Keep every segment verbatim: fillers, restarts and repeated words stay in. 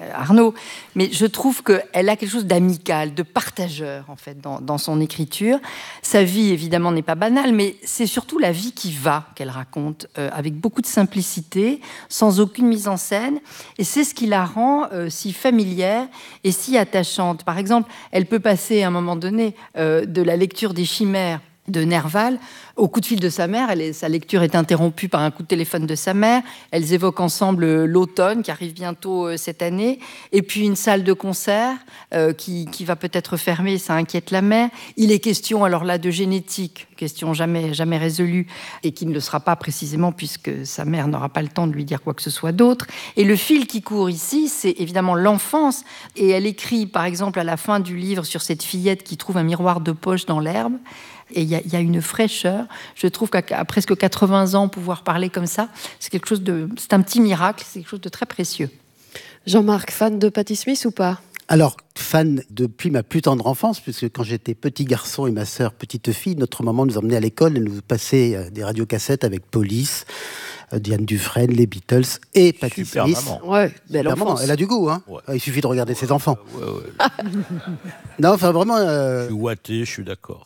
Arnaud, mais je trouve qu'elle a quelque chose d'amical, de partageur, en fait, dans, dans son écriture. Sa vie, évidemment, n'est pas banale, mais c'est surtout la vie qui va qu'elle raconte, euh, avec beaucoup de simplicité, sans aucune mise en scène, et c'est ce qui la rend euh, si familière et si attachante. Par exemple, elle peut passer, à un moment donné, euh, de la lecture des Chimères de Nerval au coup de fil de sa mère. Elle est, sa lecture est interrompue par un coup de téléphone de sa mère. Elles évoquent ensemble l'automne qui arrive bientôt euh, cette année, et puis une salle de concert euh, qui, qui va peut-être fermer, ça inquiète la mère. Il est question alors là de génétique, question jamais, jamais résolue, et qui ne le sera pas précisément puisque sa mère n'aura pas le temps de lui dire quoi que ce soit d'autre. Et le fil qui court ici, c'est évidemment l'enfance, et elle écrit par exemple à la fin du livre sur cette fillette qui trouve un miroir de poche dans l'herbe. Et il y, y a une fraîcheur. Je trouve qu'à presque quatre-vingts ans, pouvoir parler comme ça, c'est quelque chose de, c'est un petit miracle, c'est quelque chose de très précieux. Jean-Marc, fan de Patti Smith ou pas ? Alors, fan depuis ma plus tendre enfance, puisque quand j'étais petit garçon et ma sœur petite fille, notre maman nous emmenait à l'école et nous passait des radiocassettes avec Police, Diane Dufresne, les Beatles et Patti Super Smith. maman. Ouais, belle Super maman. enfance. Elle a du goût, hein. Ouais. Il suffit de regarder ouais, ses enfants. Ouais, ouais. Non, enfin vraiment. Euh... Je suis ouaté, je suis d'accord.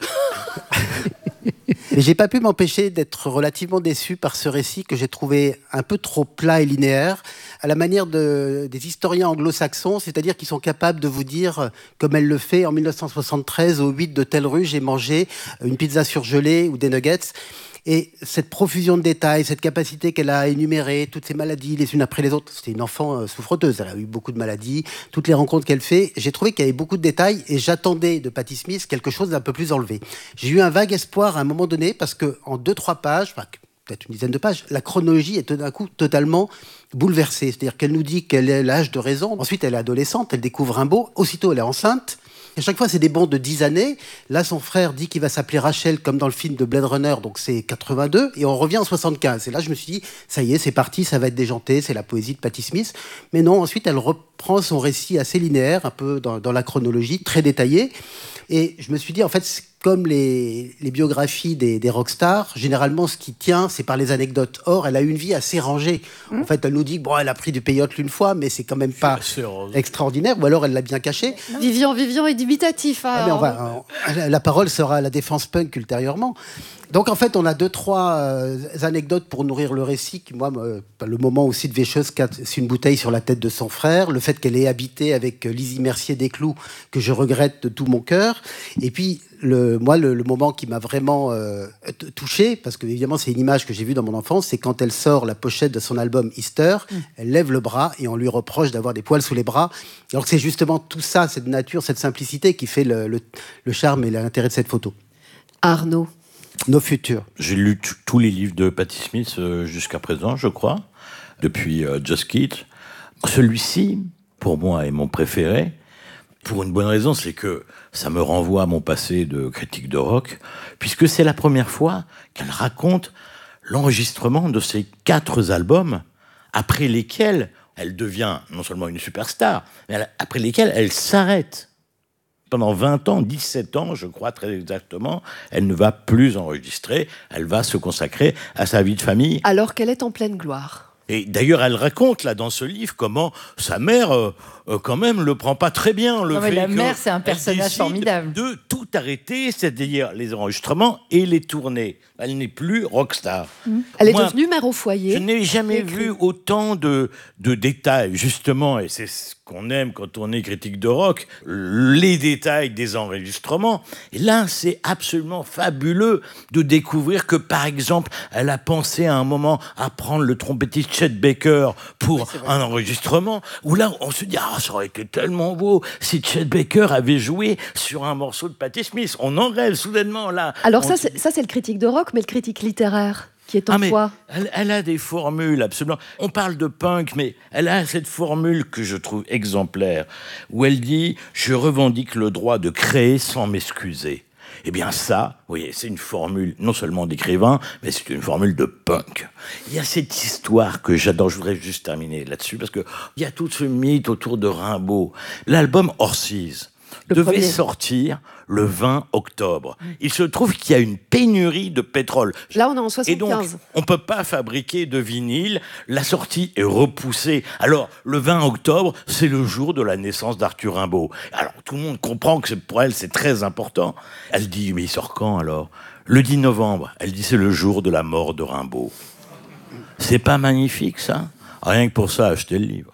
Mais j'ai pas pu m'empêcher d'être relativement déçu par ce récit que j'ai trouvé un peu trop plat et linéaire, à la manière de, des historiens anglo-saxons, c'est-à-dire qu'ils sont capables de vous dire, comme elle le fait en dix-neuf cent soixante-treize, au huit de telle rue, j'ai mangé une pizza surgelée ou des nuggets. Et cette profusion de détails, cette capacité qu'elle a à énumérer toutes ces maladies les unes après les autres, c'était une enfant souffreteuse, elle a eu beaucoup de maladies, toutes les rencontres qu'elle fait, j'ai trouvé qu'il y avait beaucoup de détails et j'attendais de Patti Smith quelque chose d'un peu plus enlevé. J'ai eu un vague espoir à un moment donné parce qu'en deux, trois pages, enfin, peut-être une dizaine de pages, la chronologie est tout d'un coup totalement bouleversée. C'est-à-dire qu'elle nous dit qu'elle est l'âge de raison, ensuite elle est adolescente, elle découvre Rimbaud, aussitôt elle est enceinte. À chaque fois, c'est des bonds de dix années. Là, son frère dit qu'il va s'appeler Rachel, comme dans le film de Blade Runner, donc c'est quatre-vingt-deux, et on revient en soixante-quinze. Et là, je me suis dit, ça y est, c'est parti, ça va être déjanté, c'est la poésie de Patti Smith. Mais non, ensuite, elle reprend son récit assez linéaire, un peu dans, dans la chronologie, très détaillé. Et je me suis dit, en fait, c'est comme les, les biographies des, des rockstars, généralement, ce qui tient, c'est par les anecdotes. Or, elle a eu une vie assez rangée. Mmh. En fait, elle nous dit que bon, elle a pris du peyote une fois, mais c'est quand même pas extraordinaire. Ou alors, elle l'a bien caché. Vivian, Vivian est dubitatif. Hein, ah, mais on va, on, la parole sera à la défense punk ultérieurement. Donc, en fait, on a deux, trois euh, anecdotes pour nourrir le récit. Qui, moi, me, le moment aussi de Vécheuse, c'est une bouteille sur la tête de son frère. Le fait qu'elle ait habité avec Lizzie Mercier Desclous, que je regrette de tout mon cœur. Et puis, le, moi, le, le moment qui m'a vraiment euh, t- touché, parce que évidemment, c'est une image que j'ai vue dans mon enfance, c'est quand elle sort la pochette de son album Easter, mmh. elle lève le bras et on lui reproche d'avoir des poils sous les bras. Alors que c'est justement tout ça, cette nature, cette simplicité qui fait le, le, le charme et l'intérêt de cette photo. Arnaud. Nos futurs. J'ai lu t- tous les livres de Patti Smith euh, jusqu'à présent, je crois, depuis euh, Just Kids. Celui-ci, pour moi, est mon préféré. Pour une bonne raison, c'est que ça me renvoie à mon passé de critique de rock, puisque c'est la première fois qu'elle raconte l'enregistrement de ces quatre albums, après lesquels elle devient non seulement une superstar, mais elle, après lesquels elle s'arrête. Pendant vingt ans, dix-sept ans, je crois très exactement, elle ne va plus enregistrer, elle va se consacrer à sa vie de famille. Alors qu'elle est en pleine gloire. Et d'ailleurs, elle raconte là dans ce livre comment sa mère, euh, euh, quand même, le prend pas très bien. Le non, mais fait la que mère, c'est un personnage formidable. De tout arrêter, c'est-à-dire les enregistrements et les tournées. Elle n'est plus rockstar. Mmh. Elle Moi, est devenue mère au foyer. Je n'ai jamais vu autant de, de détails, justement, et c'est ce qu'on aime quand on est critique de rock, les détails des enregistrements. Et là, c'est absolument fabuleux de découvrir que, par exemple, elle a pensé à un moment à prendre le trompettiste Chet Baker pour oui, un enregistrement, où là, on se dit, ah, ça aurait été tellement beau si Chet Baker avait joué sur un morceau de Patti Smith. On en rêve soudainement, là. Alors ça, on... c'est, ça, c'est le critique de rock, mais le critique littéraire qui est en ah, mais quoi elle, elle a des formules, absolument. On parle de punk, mais elle a cette formule que je trouve exemplaire, où elle dit « Je revendique le droit de créer sans m'excuser ». Eh bien ça, vous voyez, c'est une formule non seulement d'écrivain, mais c'est une formule de punk. Il y a cette histoire que j'adore, je voudrais juste terminer là-dessus, parce qu'il y a tout ce mythe autour de Rimbaud. L'album Horses, Le devait premier. sortir le vingt octobre. Il se trouve qu'il y a une pénurie de pétrole. Là, on est en Et donc, soixante-quinze. on ne peut pas fabriquer de vinyle. La sortie est repoussée. Alors, le vingt octobre, c'est le jour de la naissance d'Arthur Rimbaud. Alors, tout le monde comprend que c'est- pour elle, c'est très important. Elle dit, mais il sort quand alors ? Le dix novembre. Elle dit, c'est le jour de la mort de Rimbaud. C'est pas magnifique, ça ? Rien que pour ça, achetez le livre.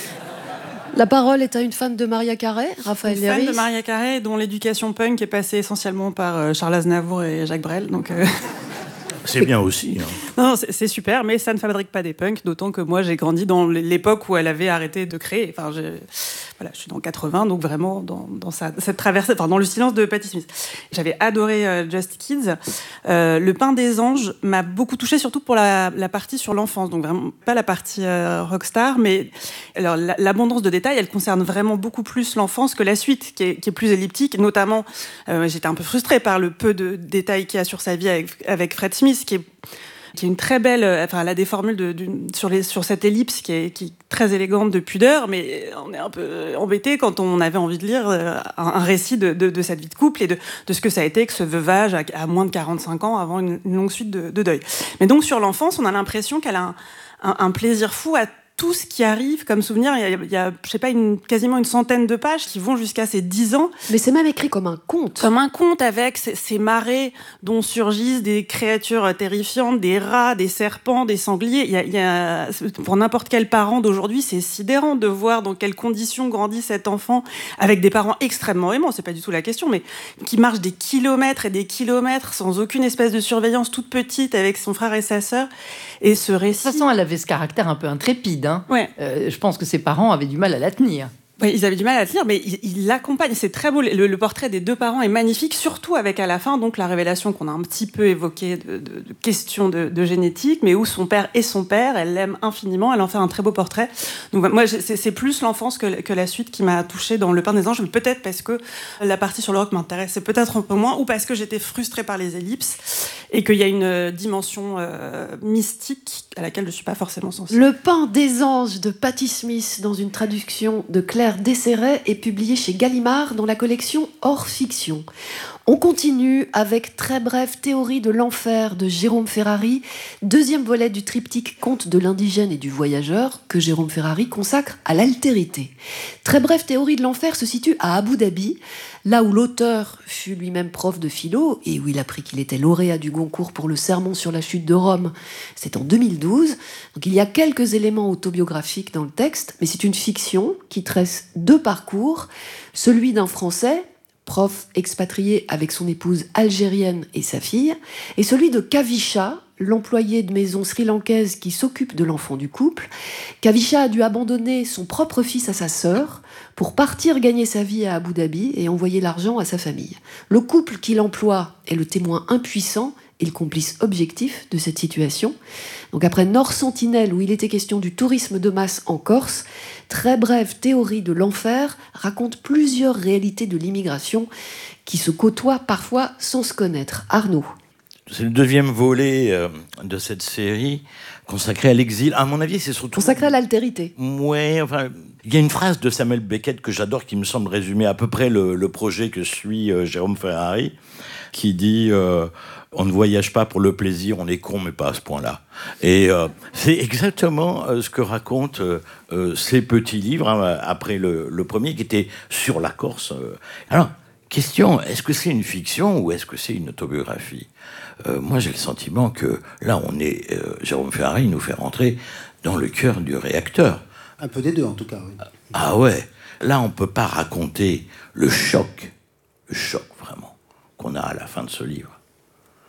La parole est à une fan de Maria Carré, Raphaël Une fan Léris. de Maria Carré, dont l'éducation punk est passée essentiellement par euh, Charles Aznavour et Jacques Brel. Donc, euh, C'est bien aussi. Hein. non, c'est, c'est super, mais ça ne fabrique pas des punks, d'autant que moi, j'ai grandi dans l'époque où elle avait arrêté de créer. Enfin, je, voilà, je suis dans quatre-vingts, donc vraiment dans, dans sa, cette traversée, enfin, dans le silence de Patti Smith. J'avais adoré euh, Just Kids. Euh, le Pain des Anges m'a beaucoup touchée, surtout pour la, la partie sur l'enfance, donc vraiment pas la partie euh, rockstar, mais alors, la, l'abondance de détails, elle concerne vraiment beaucoup plus l'enfance que la suite, qui est, qui est plus elliptique. Notamment, euh, j'étais un peu frustrée par le peu de détails qu'il y a sur sa vie avec, avec Fred Smith, qui est qui est une très belle, enfin, elle a des formules de, d'une, sur, les, sur cette ellipse qui est, qui est très élégante de pudeur, mais on est un peu embêté quand on avait envie de lire un, un récit de, de, de cette vie de couple et de, de ce que ça a été que ce veuvage à, à moins de quarante-cinq ans avant une, une longue suite de, de deuil. Mais donc sur l'enfance, on a l'impression qu'elle a un, un, un plaisir fou à tout ce qui arrive comme souvenir. Il y a, il y a je sais pas, une, quasiment une centaine de pages qui vont jusqu'à ses dix ans. Mais c'est même écrit comme un conte. Comme un conte avec ces, ces marées dont surgissent des créatures terrifiantes, des rats, des serpents, des sangliers. Il y a, il y a, pour n'importe quel parent d'aujourd'hui, c'est sidérant de voir dans quelles conditions grandit cet enfant avec des parents extrêmement aimants, c'est pas du tout la question, mais qui marchent des kilomètres et des kilomètres sans aucune espèce de surveillance, toute petite avec son frère et sa sœur. Et ce récit... De toute façon, elle avait ce caractère un peu intrépide. Hein. Ouais. Euh, je pense que ses parents avaient du mal à la tenir. Oui, ils avaient du mal à le lire, mais ils il l'accompagnent. C'est très beau. Le, le portrait des deux parents est magnifique, surtout avec à la fin donc la révélation qu'on a un petit peu évoquée de, de, de questions de, de génétique, mais où son père est son père. Elle l'aime infiniment. Elle en fait un très beau portrait. Donc moi, c'est, c'est plus l'enfance que, que la suite qui m'a touchée dans Le Pain des Anges. Peut-être parce que la partie sur le rock m'intéressait peut-être un peu moins, ou parce que j'étais frustrée par les ellipses et qu'il y a une dimension euh, mystique à laquelle je suis pas forcément sensible. Le Pain des Anges de Patti Smith, dans une traduction de Claire Desserret, est publié chez Gallimard dans la collection Hors Fiction. On continue avec Très brève théorie de l'enfer de Jérôme Ferrari, deuxième volet du triptyque Conte de l'indigène et du voyageur que Jérôme Ferrari consacre à l'altérité. Très brève théorie de l'enfer se situe à Abu Dhabi, là où l'auteur fut lui-même prof de philo et où il apprit qu'il était lauréat du Goncourt pour le Sermon sur la chute de Rome. C'est en deux mille douze. Donc il y a quelques éléments autobiographiques dans le texte, mais c'est une fiction qui tresse deux parcours, celui d'un Français, prof expatrié avec son épouse algérienne et sa fille, et celui de Kavisha, l'employé de maison sri-lankaise qui s'occupe de l'enfant du couple. Kavisha a dû abandonner son propre fils à sa sœur pour partir gagner sa vie à Abu Dhabi et envoyer l'argent à sa famille. Le couple qu'il emploie est le témoin impuissant et le complice objectif de cette situation. Donc après Nord Sentinelle, où il était question du tourisme de masse en Corse, Très brève théorie de l'enfer raconte plusieurs réalités de l'immigration qui se côtoient parfois sans se connaître. Arnaud. C'est le deuxième volet euh, de cette série consacré à l'exil. À mon avis, c'est surtout... Consacré à l'altérité. Ouais, enfin... Il y a une phrase de Samuel Beckett que j'adore, qui me semble résumer à peu près le, le projet que suit euh, Jérôme Ferrari, qui dit euh, « On ne voyage pas pour le plaisir, on est con, mais pas à ce point-là ». Et euh, c'est exactement euh, ce que racontent euh, euh, ces petits livres, hein, après le, le premier, qui était sur la Corse. Euh. Alors, question, est-ce que c'est une fiction ou est-ce que c'est une autobiographie ? euh, Moi, j'ai le sentiment que là, on est, euh, Jérôme Ferrari nous fait rentrer dans le cœur du réacteur. Un peu des deux, en tout cas, oui. Ah ouais, là, on ne peut pas raconter le choc, le choc, vraiment, qu'on a à la fin de ce livre. Hein ?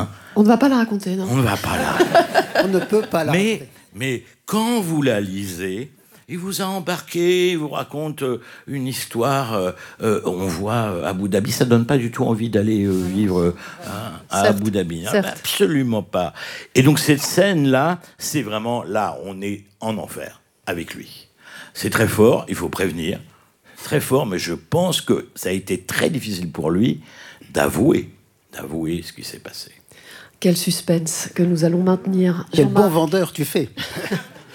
On ne va pas la raconter, non ? On ne va pas la raconter. On ne peut pas la mais, raconter. mais quand vous la lisez, il vous a embarqué, il vous raconte euh, une histoire, euh, euh, on voit euh, Abu Dhabi, ça ne donne pas du tout envie d'aller euh, vivre euh, hein, à Certes, Abu Dhabi. Hein, certes. absolument pas. Et donc cette scène-là, c'est vraiment, là, on est en enfer avec lui. C'est très fort, il faut prévenir. Très fort, mais je pense que ça a été très difficile pour lui d'avouer, d'avouer ce qui s'est passé. Quel suspense que nous allons maintenir. Quel Jean-Marc. bon vendeur tu fais.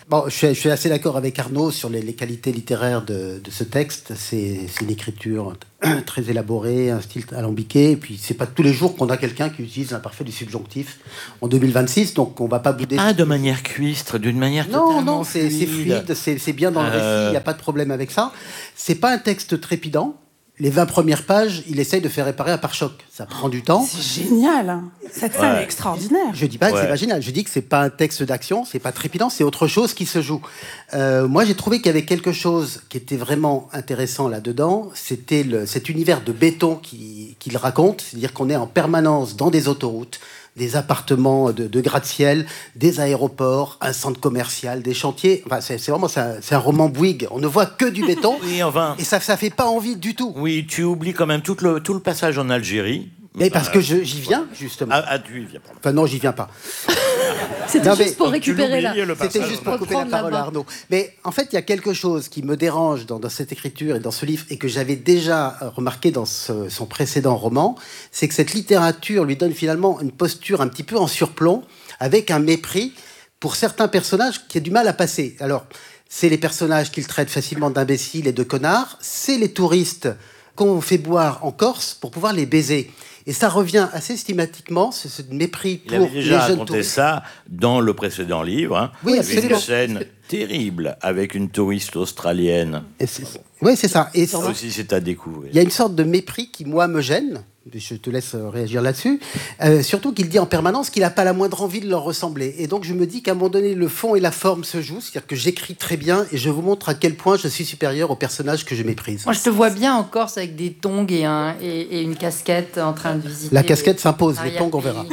Bon, je suis, je suis assez d'accord avec Arnaud sur les, les qualités littéraires de, de ce texte. C'est, c'est une écriture très élaborée, un style alambiqué. Et puis, c'est pas tous les jours qu'on a quelqu'un qui utilise l'imparfait du subjonctif en deux mille vingt-six, donc on va pas bouder. Ah, de manière cuistre, d'une manière non, totalement non, c'est, c'est fluide, c'est, c'est bien dans le Euh... récit, il n'y a pas de problème avec ça. C'est pas un texte trépidant. Les vingt premières pages, il essaye de faire réparer un pare-choc. Ça prend du temps. C'est génial, hein. Cette scène Ouais. est extraordinaire. Je dis pas que Ouais. c'est pas génial. Je dis que c'est pas un texte d'action, c'est pas trépidant, c'est autre chose qui se joue. Euh, moi, j'ai trouvé qu'il y avait quelque chose qui était vraiment intéressant là-dedans. C'était le, cet univers de béton qui, qu'il raconte. C'est-à-dire qu'on est en permanence dans des autoroutes, des appartements de, de gratte-ciel, des aéroports, un centre commercial, des chantiers. Enfin, c'est, c'est vraiment c'est un, c'est un roman Bouygues. On ne voit que du béton. Oui, enfin. Et ça, ça fait pas envie du tout. Oui, tu oublies quand même tout le, tout le passage en Algérie. Mais parce que je, j'y viens, justement. Ah, ah, tu y viens. pardon. Enfin, non, j'y viens pas. C'était Non, mais- juste pour Donc, tu récupérer là. l'oublies, le C'était passage. juste pour couper la Reprendre parole à là-bas. Arnaud. Mais en fait, il y a quelque chose qui me dérange dans, dans cette écriture et dans ce livre, et que j'avais déjà remarqué dans ce- son précédent roman, c'est que cette littérature lui donne finalement une posture un petit peu en surplomb, avec un mépris pour certains personnages qui a du mal à passer. Alors, c'est les personnages qu'il traite facilement d'imbéciles et de connards, c'est les touristes qu'on fait boire en Corse pour pouvoir les baiser. Et ça revient assez systématiquement, ce, ce mépris Il pour avait déjà les jeunes raconté touristes. ça dans le précédent livre. Hein. Oui, Il y avait une absolument. scène terrible avec une touriste australienne. Et c'est- Oui, c'est ça. Et Ça aussi, c'est à découvrir. il y a une sorte de mépris qui, moi, me gêne. Je te laisse réagir là-dessus. Euh, surtout qu'il dit en permanence qu'il n'a pas la moindre envie de leur ressembler. Et donc, je me dis qu'à un moment donné, le fond et la forme se jouent. C'est-à-dire que j'écris très bien et je vous montre à quel point je suis supérieur aux personnages que je méprise. Moi, je te vois bien en Corse avec des tongs et, un, et, et une casquette en train de visiter. La casquette les- s'impose, les arrière-pays. tongs, on verra.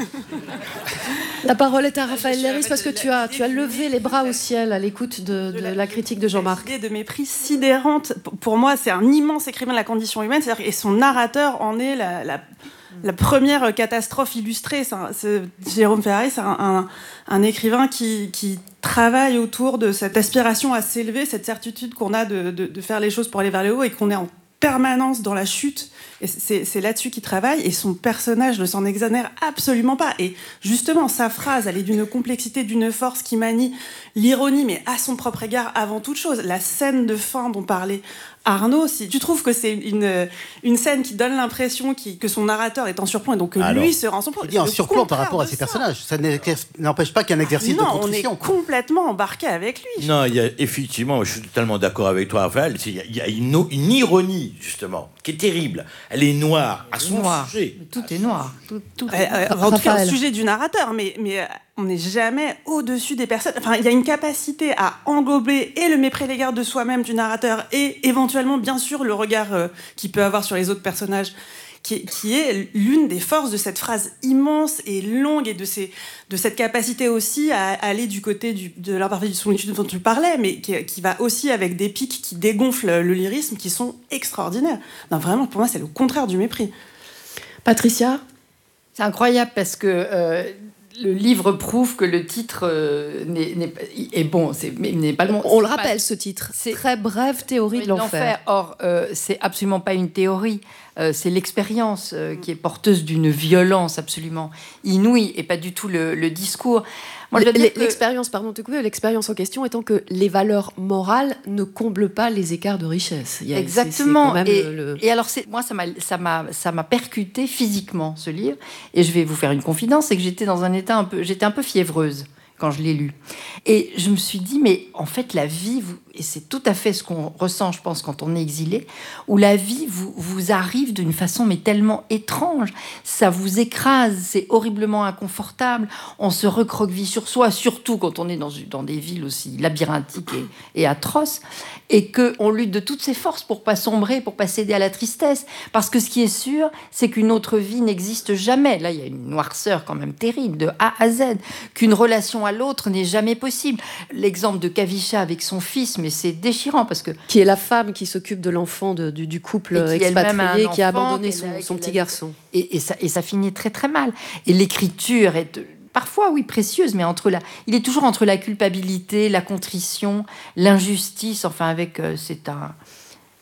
La parole est à Raphaël Léris parce que tu as, tu as levé les bras au ciel à l'écoute de, de la critique de Jean-Marc. L'idée de mépris sidérante. P- Pour moi, c'est un immense écrivain de la condition humaine. C'est-à-dire, et son narrateur en est la, la, la première catastrophe illustrée. C'est un- c'est- Jérôme Ferrari, c'est un, un, un écrivain qui, qui travaille autour de cette aspiration à s'élever, cette certitude qu'on a de, de, de faire les choses pour aller vers le haut et qu'on est en permanence dans la chute. Et c'est, c'est là-dessus qu'il travaille. Et son personnage ne s'en exonère absolument pas. Et justement, sa phrase, elle est d'une complexité, d'une force qui manie l'ironie, mais à son propre égard avant toute chose. La scène de fin dont parlait Arnaud, si tu trouves que c'est une, une scène qui donne l'impression qui, que son narrateur est en surplomb et donc que Alors, lui se rend en surplomb. Je dis en le surplomb par contraire rapport à de ces ça. personnages. Ça n'exerce- n'empêche pas qu'il y ait un exercice Non, de on est contrition. complètement embarqué avec lui. Non, il y a effectivement, je suis totalement d'accord avec toi, Raphaël. Il y a, il y a une, o- une ironie, justement, qui est terrible. Elle est noire à son Noir. sujet. Tout est noir. Tout, tout Euh, est... euh, en tout cas, au Raphaël. sujet du narrateur, mais, mais euh, on n'est jamais au-dessus des personnes. Enfin, il y a une capacité à englober et le mépris à l'égard de soi-même du narrateur et éventuellement, bien sûr, le regard euh, qu'il peut avoir sur les autres personnages, qui, qui est l'une des forces de cette phrase immense et longue et de, ces, de cette capacité aussi à aller du côté du, de l'imparfait du solitude dont tu parlais, mais qui, qui va aussi avec des pics qui dégonflent le lyrisme, qui sont extraordinaires. Non, vraiment, pour moi, c'est le contraire du mépris. Patricia, C'est incroyable parce que euh, le livre prouve que le titre euh, n'est, n'est pas- est bon, c'est, mais n'est pas le bon. on le C'est pas- rappelle ce titre. c'est- Très brève théorie Oui, de l'enfer. Or, euh, c'est absolument pas une théorie. Euh, c'est l'expérience euh, qui est porteuse d'une violence absolument inouïe et pas du tout le, le discours. Moi, je dois dire L- que- L'expérience, pardon, de te couper, l'expérience en question étant que les valeurs morales ne comblent pas les écarts de richesse. Il y a- c'est- c'est Exactement. quand même et, le- le- et alors, c'est, moi, ça m'a, ça, m'a, ça m'a percuté physiquement, ce livre. Et je vais vous faire une confidence, c'est que j'étais dans un état un peu... J'étais un peu fiévreuse quand je l'ai lu. Et je me suis dit, mais en fait, la vie, vous, et c'est tout à fait ce qu'on ressent, je pense, quand on est exilé, où la vie vous, vous arrive d'une façon mais tellement étrange. Ça vous écrase, c'est horriblement inconfortable. On se recroqueville sur soi, surtout quand on est dans, dans des villes aussi labyrinthiques et, et atroces, et qu'on lutte de toutes ses forces pour pas sombrer, pour pas céder à la tristesse. Parce que ce qui est sûr, c'est qu'une autre vie n'existe jamais. Là, il y a une noirceur quand même terrible, de A à Z, qu'une relation à l'autre n'est jamais possible. L'exemple de Kavisha avec son fils, mais c'est déchirant parce que qui est la femme qui s'occupe de l'enfant de- du, du couple Et qui elle-même a un expatrié qui a enfant, abandonné qu'elle son, a- son qu'elle petit a- garçon. et, et ça, et ça finit très très mal. Et l'écriture est euh, parfois, oui, précieuse, mais entre la, il est toujours entre la culpabilité, la contrition, l'injustice. Enfin, avec, euh, c'est un,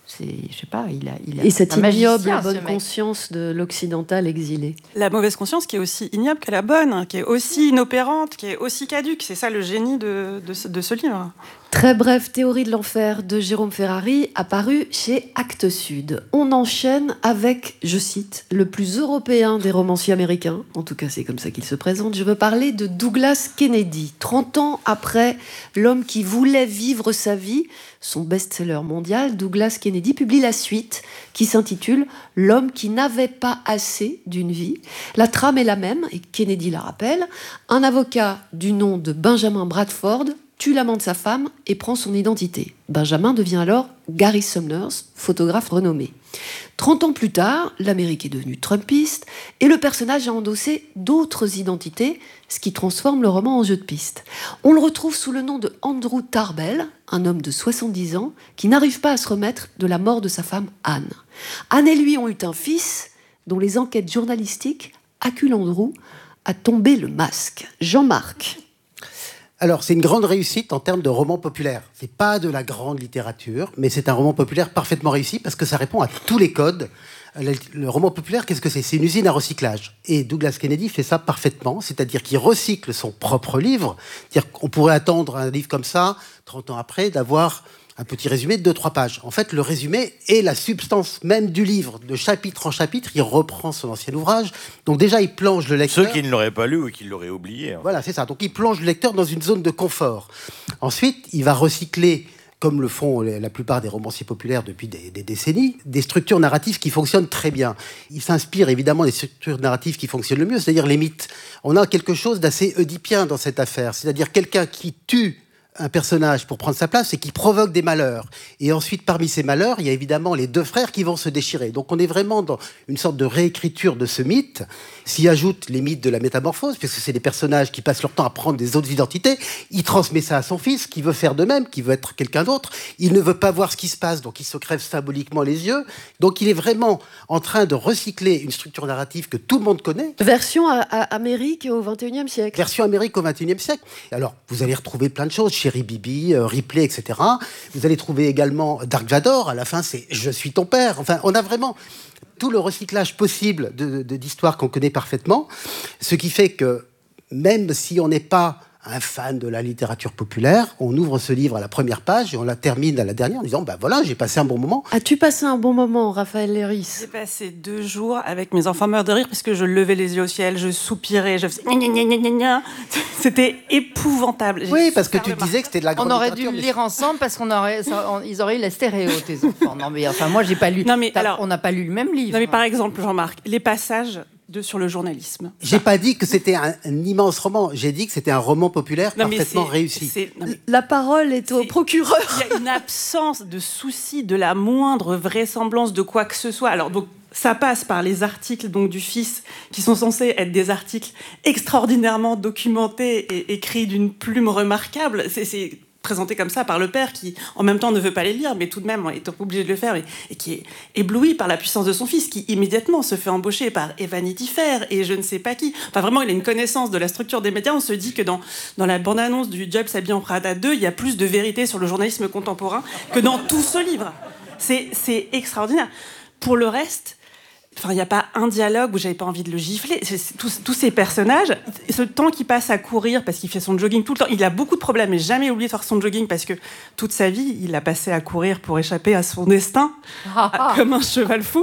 C'est, je sais pas, il a, il a Et cette un magicien, ignoble ce bonne mec. conscience de l'occidental exilé. La mauvaise conscience qui est aussi ignoble que la bonne, hein, qui est aussi inopérante, qui est aussi caduque. C'est ça le génie de, de, ce, de ce livre. Très brève théorie de l'enfer de Jérôme Ferrari, apparu chez Actes Sud. On enchaîne avec, je cite, le plus européen des romanciers américains. En tout cas, c'est comme ça qu'il se présente. Je veux parler de Douglas Kennedy. trente ans après L'homme qui voulait vivre sa vie, son best-seller mondial, Douglas Kennedy publie la suite qui s'intitule « L'homme qui n'avait pas assez d'une vie ». La trame est la même, et Kennedy la rappelle. Un avocat du nom de Benjamin Bradford tue l'amant de sa femme et prend son identité. Benjamin devient alors Gary Summers, photographe renommé. Trente ans plus tard, l'Amérique est devenue trumpiste et le personnage a endossé d'autres identités, ce qui transforme le roman en jeu de piste. On le retrouve sous le nom de Andrew Tarbell, un homme de soixante-dix ans qui n'arrive pas à se remettre de la mort de sa femme Anne. Anne et lui ont eu un fils dont les enquêtes journalistiques acculent Andrew à tomber le masque. Jean-Marc. Alors, c'est une grande réussite en termes de roman populaire. C'est pas de la grande littérature, mais c'est un roman populaire parfaitement réussi parce que ça répond à tous les codes. Le, le roman populaire, qu'est-ce que c'est ? C'est une usine à recyclage. Et Douglas Kennedy fait ça parfaitement, c'est-à-dire qu'il recycle son propre livre. C'est-à-dire qu'on pourrait attendre un livre comme ça, trente ans après, d'avoir un petit résumé de deux trois pages. En fait, le résumé est la substance même du livre. De chapitre en chapitre, il reprend son ancien ouvrage. Donc déjà, il plonge le lecteur... Ceux qui ne l'auraient pas lu ou qui l'auraient oublié. Hein. Voilà, c'est ça. Donc il plonge le lecteur dans une zone de confort. Ensuite, il va recycler, comme le font la plupart des romanciers populaires depuis des, des décennies, des structures narratives qui fonctionnent très bien. Il s'inspire évidemment des structures narratives qui fonctionnent le mieux, c'est-à-dire les mythes. On a quelque chose d'assez oedipien dans cette affaire, c'est-à-dire quelqu'un qui tue un personnage pour prendre sa place et qui provoque des malheurs. Et ensuite, parmi ces malheurs, il y a évidemment les deux frères qui vont se déchirer. Donc on est vraiment dans une sorte de réécriture de ce mythe. S'y ajoutent les mythes de la métamorphose, puisque c'est des personnages qui passent leur temps à prendre des autres identités. Il transmet ça à son fils, qui veut faire de même, qui veut être quelqu'un d'autre. Il ne veut pas voir ce qui se passe, donc il se crève symboliquement les yeux. Donc il est vraiment en train de recycler une structure narrative que tout le monde connaît. Version à, à Amérique au vingt et unième siècle. Version Amérique au vingt et unième siècle. Alors, vous allez retrouver plein de choses, Chéri Bibi, euh, Ripley, et cetera. Vous allez trouver également Dark Vador. À la fin, c'est « Je suis ton père ». Enfin, on a vraiment tout le recyclage possible de, de, d'histoires qu'on connaît parfaitement. Ce qui fait que, même si on n'est pas un fan de la littérature populaire, on ouvre ce livre à la première page et on la termine à la dernière en disant ben voilà, j'ai passé un bon moment. As-tu passé un bon moment, Raphaël Léris ? J'ai passé deux jours avec mes enfants morts de rire parce que je levais les yeux au ciel, je soupirais, je faisais gna gna gna gna gna. C'était épouvantable. J'ai Oui, parce que tu super disais que c'était de la grande On aurait dû littérature, le mais lire ensemble parce qu'on aurait, ça, on- ils auraient eu la stéréo, tes enfants. Non mais enfin, moi j'ai pas lu. Non, mais T'as- alors- on n'a pas lu le même livre. Non mais par exemple, Jean-Marc, les passages de, sur le journalisme. j'ai pas dit que c'était un, un immense roman. J'ai dit que c'était un roman populaire Non, mais parfaitement c'est- réussi. c'est- non, mais La parole est au C'est- procureur. il y a une absence de souci de la moindre vraisemblance de quoi que ce soit. Alors donc ça passe par les articles donc du fils qui sont censés être des articles extraordinairement documentés et écrits d'une plume remarquable. C'est, c'est présenté comme ça par le père qui en même temps ne veut pas les lire mais tout de même est obligé de le faire et, et qui est ébloui par la puissance de son fils qui immédiatement se fait embaucher par Vanity Fair et je ne sais pas qui. Enfin vraiment il a une connaissance de la structure des médias. On se dit que dans, dans la bande-annonce du Job s'habille en Prada deux il y a plus de vérité sur le journalisme contemporain que dans tout ce livre. C'est, c'est extraordinaire. Pour le reste, enfin, il n'y a pas un dialogue où j'avais pas envie de le gifler. C'est, c'est, tous, tous ces personnages, ce temps qu'il passe à courir parce qu'il fait son jogging tout le temps, il a beaucoup de problèmes, mais jamais oublié de faire son jogging parce que toute sa vie, il a passé à courir pour échapper à son destin, à- comme un cheval fou.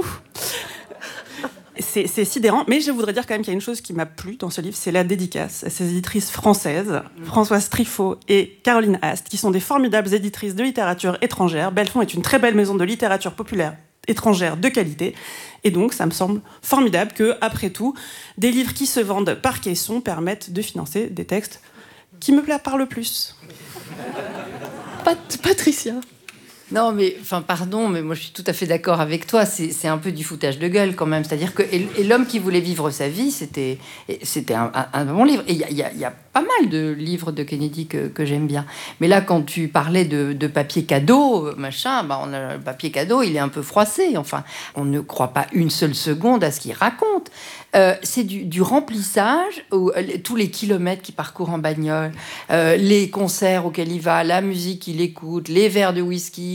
C'est, c'est sidérant, mais je voudrais dire quand même qu'il y a une chose qui m'a plu dans ce livre, c'est la dédicace à ces éditrices françaises, Françoise Trifot et Caroline Ast, qui sont des formidables éditrices de littérature étrangère. Belfond est une très belle maison de littérature populaire étrangère de qualité, et donc ça me semble formidable que, après tout, des livres qui se vendent par caisson permettent de financer des textes qui me parlent le plus. Pat- Patricia. Non, mais enfin, pardon, mais moi je suis tout à fait d'accord avec toi. C'est, c'est un peu du foutage de gueule quand même. C'est-à-dire que et, et l'homme qui voulait vivre sa vie, c'était, c'était un, un, un bon livre. Et il y a, y a- y a pas mal de livres de Kennedy que, que j'aime bien. Mais là, quand tu parlais de, de papier cadeau, machin, bah on a, le papier cadeau, il est un peu froissé. Enfin, on ne croit pas une seule seconde à ce qu'il raconte. Euh, c'est du, du remplissage, où, euh, tous les kilomètres qu'il parcourt en bagnole, euh, les concerts auxquels il va, la musique qu'il écoute, les verres de whisky,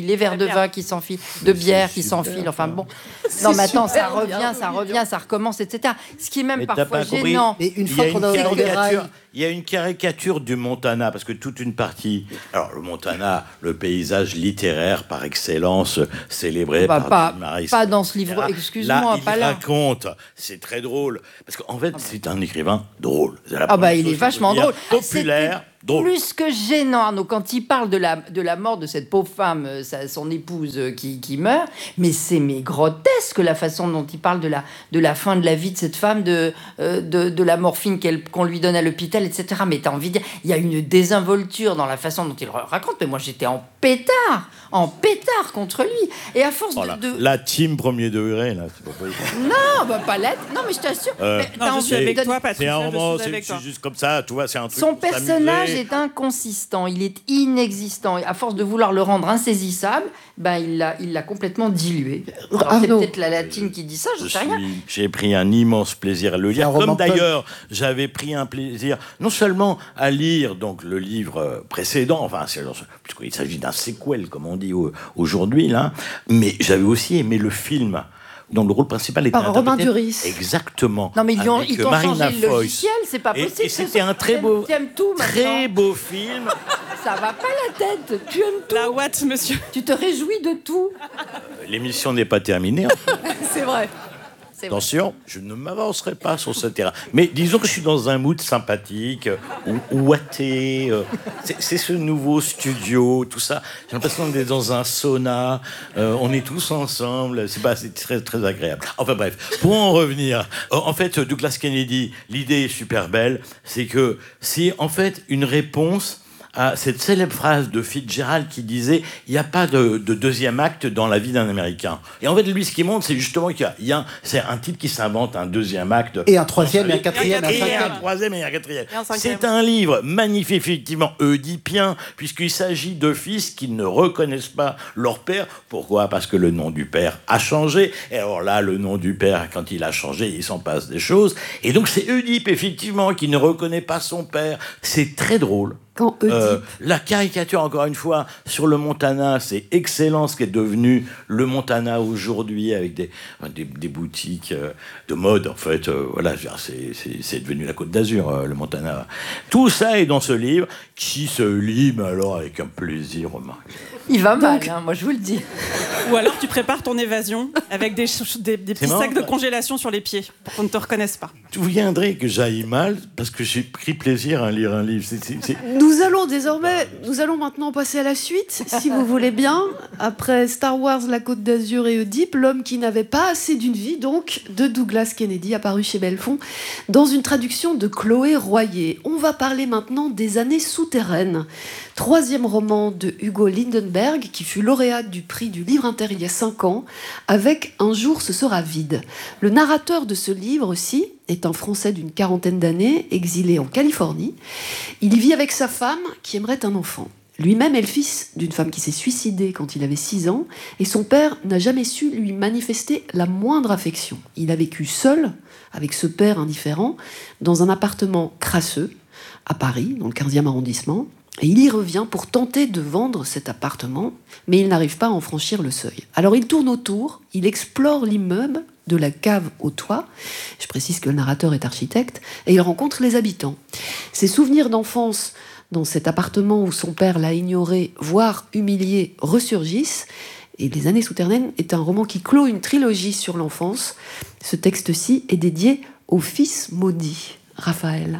s'enfilent, les verres de vin qui s'enfilent, de bière qui s'enfilent. Enfin bon, non mais attends, ça revient, ça revient, ça recommence, et cetera. Ce qui est même Mais parfois gênant. Mais une fois qu'on a une dans des rails, caricature, il y a une caricature du Montana, parce que toute une partie... Alors, le Montana, le paysage littéraire par excellence, célébré Bah, par pas, Jim Harris, pas dans ce livre, et cetera. excuse-moi, là, pas il là. raconte, c'est très drôle, parce qu'en fait, c'est un écrivain drôle. C'est la Ah bah première il chose est que je vachement veux dire. drôle. Populaire, drôle. Plus que gênant, Arnaud, quand il parle de la, de la mort de cette pauvre femme, euh, sa- son épouse euh, qui, qui meurt, mais c'est mais grotesque la façon dont il parle de la, de la fin de la vie de cette femme, de, euh, de, de la morphine qu'elle, qu'on lui donne à l'hôpital, et cetera. Mais t'as envie de dire, il y a une désinvolture dans la façon dont il raconte, mais moi j'étais en pétard, en pétard contre lui. Et à force Voilà. de... de- La team premier degré, là, c'est pas possible. Non, bah, pas la... Non, mais je t'assure. Euh, mais t'as Non, je envie suis avec de- toi, C'est Patricia, un je roman, suis c'est avec toi. c'est juste comme ça, tu vois, c'est un truc Son pour personnage s'amuser. est inconsistant, il est inexistant. Et à force de vouloir le rendre insaisissable, ben il l'a, il l'a complètement dilué. Alors, c'est Arnaud. peut-être la latine qui dit ça, je Je sais rien. suis- J'ai pris un immense plaisir à le C'est lire, un roman comme pulp. d'ailleurs j'avais pris un plaisir non seulement à lire donc le livre euh, précédent, enfin c'est- puisqu'il s'agit d'un sequel comme on dit au- aujourd'hui là, mais j'avais aussi aimé le film dont le rôle principal était Par Romain interprété- Duris. Exactement. Non, mais ils, lui ont- avec ils t'ont Marina changé le Foïs. logiciel, c'est pas Et- possible. et c'était un très Tu beau- aimes- Tu aimes tout Très maintenant. beau film. Ça va pas la tête. Tu aimes tout. La what, monsieur? Tu te réjouis de tout. L'émission n'est pas terminée. C'est vrai. C'est vrai. Attention, je ne m'avancerai pas sur ce terrain. Mais disons que je suis dans un mood sympathique, ou ouaté. euh, c'est, c'est ce nouveau studio, tout ça. J'ai l'impression d'être dans un sauna. euh, on est tous ensemble. C'est, pas, c'est très, très agréable. Enfin bref, pour en revenir. euh, En fait, Douglas Kennedy, l'idée est super belle. C'est que c'est en fait une réponse à cette célèbre phrase de Fitzgerald qui disait « Il n'y a pas de, de deuxième acte dans la vie d'un Américain ». Et en fait, lui, ce qui montre, c'est justement qu'il y a, il y a un, c'est un type qui s'invente un deuxième acte. et un troisième, et un quatrième, et un Et un cinquième. troisième et un quatrième. Et un cinquième. C'est un livre magnifique, effectivement, oedipien, puisqu'il s'agit de fils qui ne reconnaissent pas leur père. Pourquoi ? Parce que le nom du père a changé. Et alors là, le nom du père, quand il a changé, il s'en passe des choses. Et donc, c'est Oedipe, effectivement, qui ne reconnaît pas son père. C'est très drôle. Quand Oedipe, Euh, la caricature, encore une fois, sur le Montana, c'est excellent ce qui est devenu le Montana aujourd'hui, avec des, des, des boutiques euh, de mode, en fait. euh, voilà, je veux dire, c'est, c'est, c'est devenu la Côte d'Azur, euh, le Montana. Tout ça est dans ce livre, qui se lit, mais alors, avec un plaisir remarquable. Il va mal, hein, moi je vous le dis. Ou alors tu prépares ton évasion avec des, ch- des, des petits marrant, sacs de ça. congélation sur les pieds pour qu'on ne te reconnaisse pas. Vous viendrez que j'aille mal, parce que j'ai pris plaisir à lire un livre. C'est, c'est, c'est... nous allons désormais, nous allons maintenant passer à la suite, si vous voulez bien. Après Star Wars, La Côte d'Azur et Oedipe, L'homme qui n'avait pas assez d'une vie, donc, de Douglas Kennedy, apparu chez Belfond, dans une traduction de Chloé Royer. On va parler maintenant des années souterraines. Troisième roman de Hugo Lindenberg, qui fut lauréat du prix du livre inter il y a cinq ans, avec Un jour ce sera vide. Le narrateur de ce livre aussi est un Français d'une quarantaine d'années, exilé en Californie. Il y vit avec sa femme qui aimerait un enfant. Lui-même est le fils d'une femme qui s'est suicidée quand il avait six ans, et son père n'a jamais su lui manifester la moindre affection. Il a vécu seul, avec ce père indifférent, dans un appartement crasseux, à Paris, dans le quinzième arrondissement, et il y revient pour tenter de vendre cet appartement, mais il n'arrive pas à en franchir le seuil. Alors il tourne autour, il explore l'immeuble, de la cave au toit, je précise que le narrateur est architecte, et il rencontre les habitants. Ses souvenirs d'enfance dans cet appartement où son père l'a ignoré, voire humilié, ressurgissent. Et Les années souterraines est un roman qui clôt une trilogie sur l'enfance. Ce texte-ci est dédié au fils maudit. Raphaël.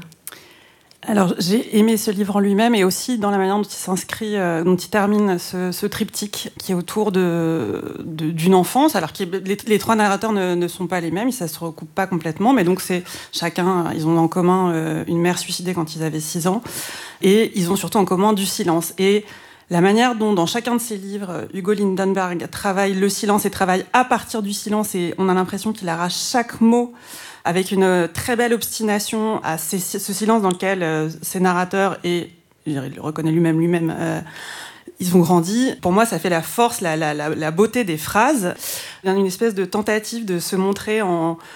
Alors, j'ai aimé ce livre en lui-même et aussi dans la manière dont il s'inscrit, euh, dont il termine ce, ce triptyque qui est autour de, de- d'une enfance. Alors que les, les trois narrateurs ne, ne sont pas les mêmes, ça se recoupe pas complètement, mais donc c'est chacun, ils ont en commun euh, une mère suicidée quand ils avaient six ans et ils ont surtout en commun du silence. Et la manière dont, dans chacun de ses livres, Hugo Lindenberg travaille le silence et travaille à partir du silence, et on a l'impression qu'il arrache chaque mot avec une très belle obstination à ces, ce silence dans lequel euh, ces narrateurs, et je dirais, il le reconnaît lui-même, lui-même, euh, ils ont grandi. Pour moi, ça fait la force, la, la, la, la beauté des phrases. Il y a une espèce de tentative de se montrer en,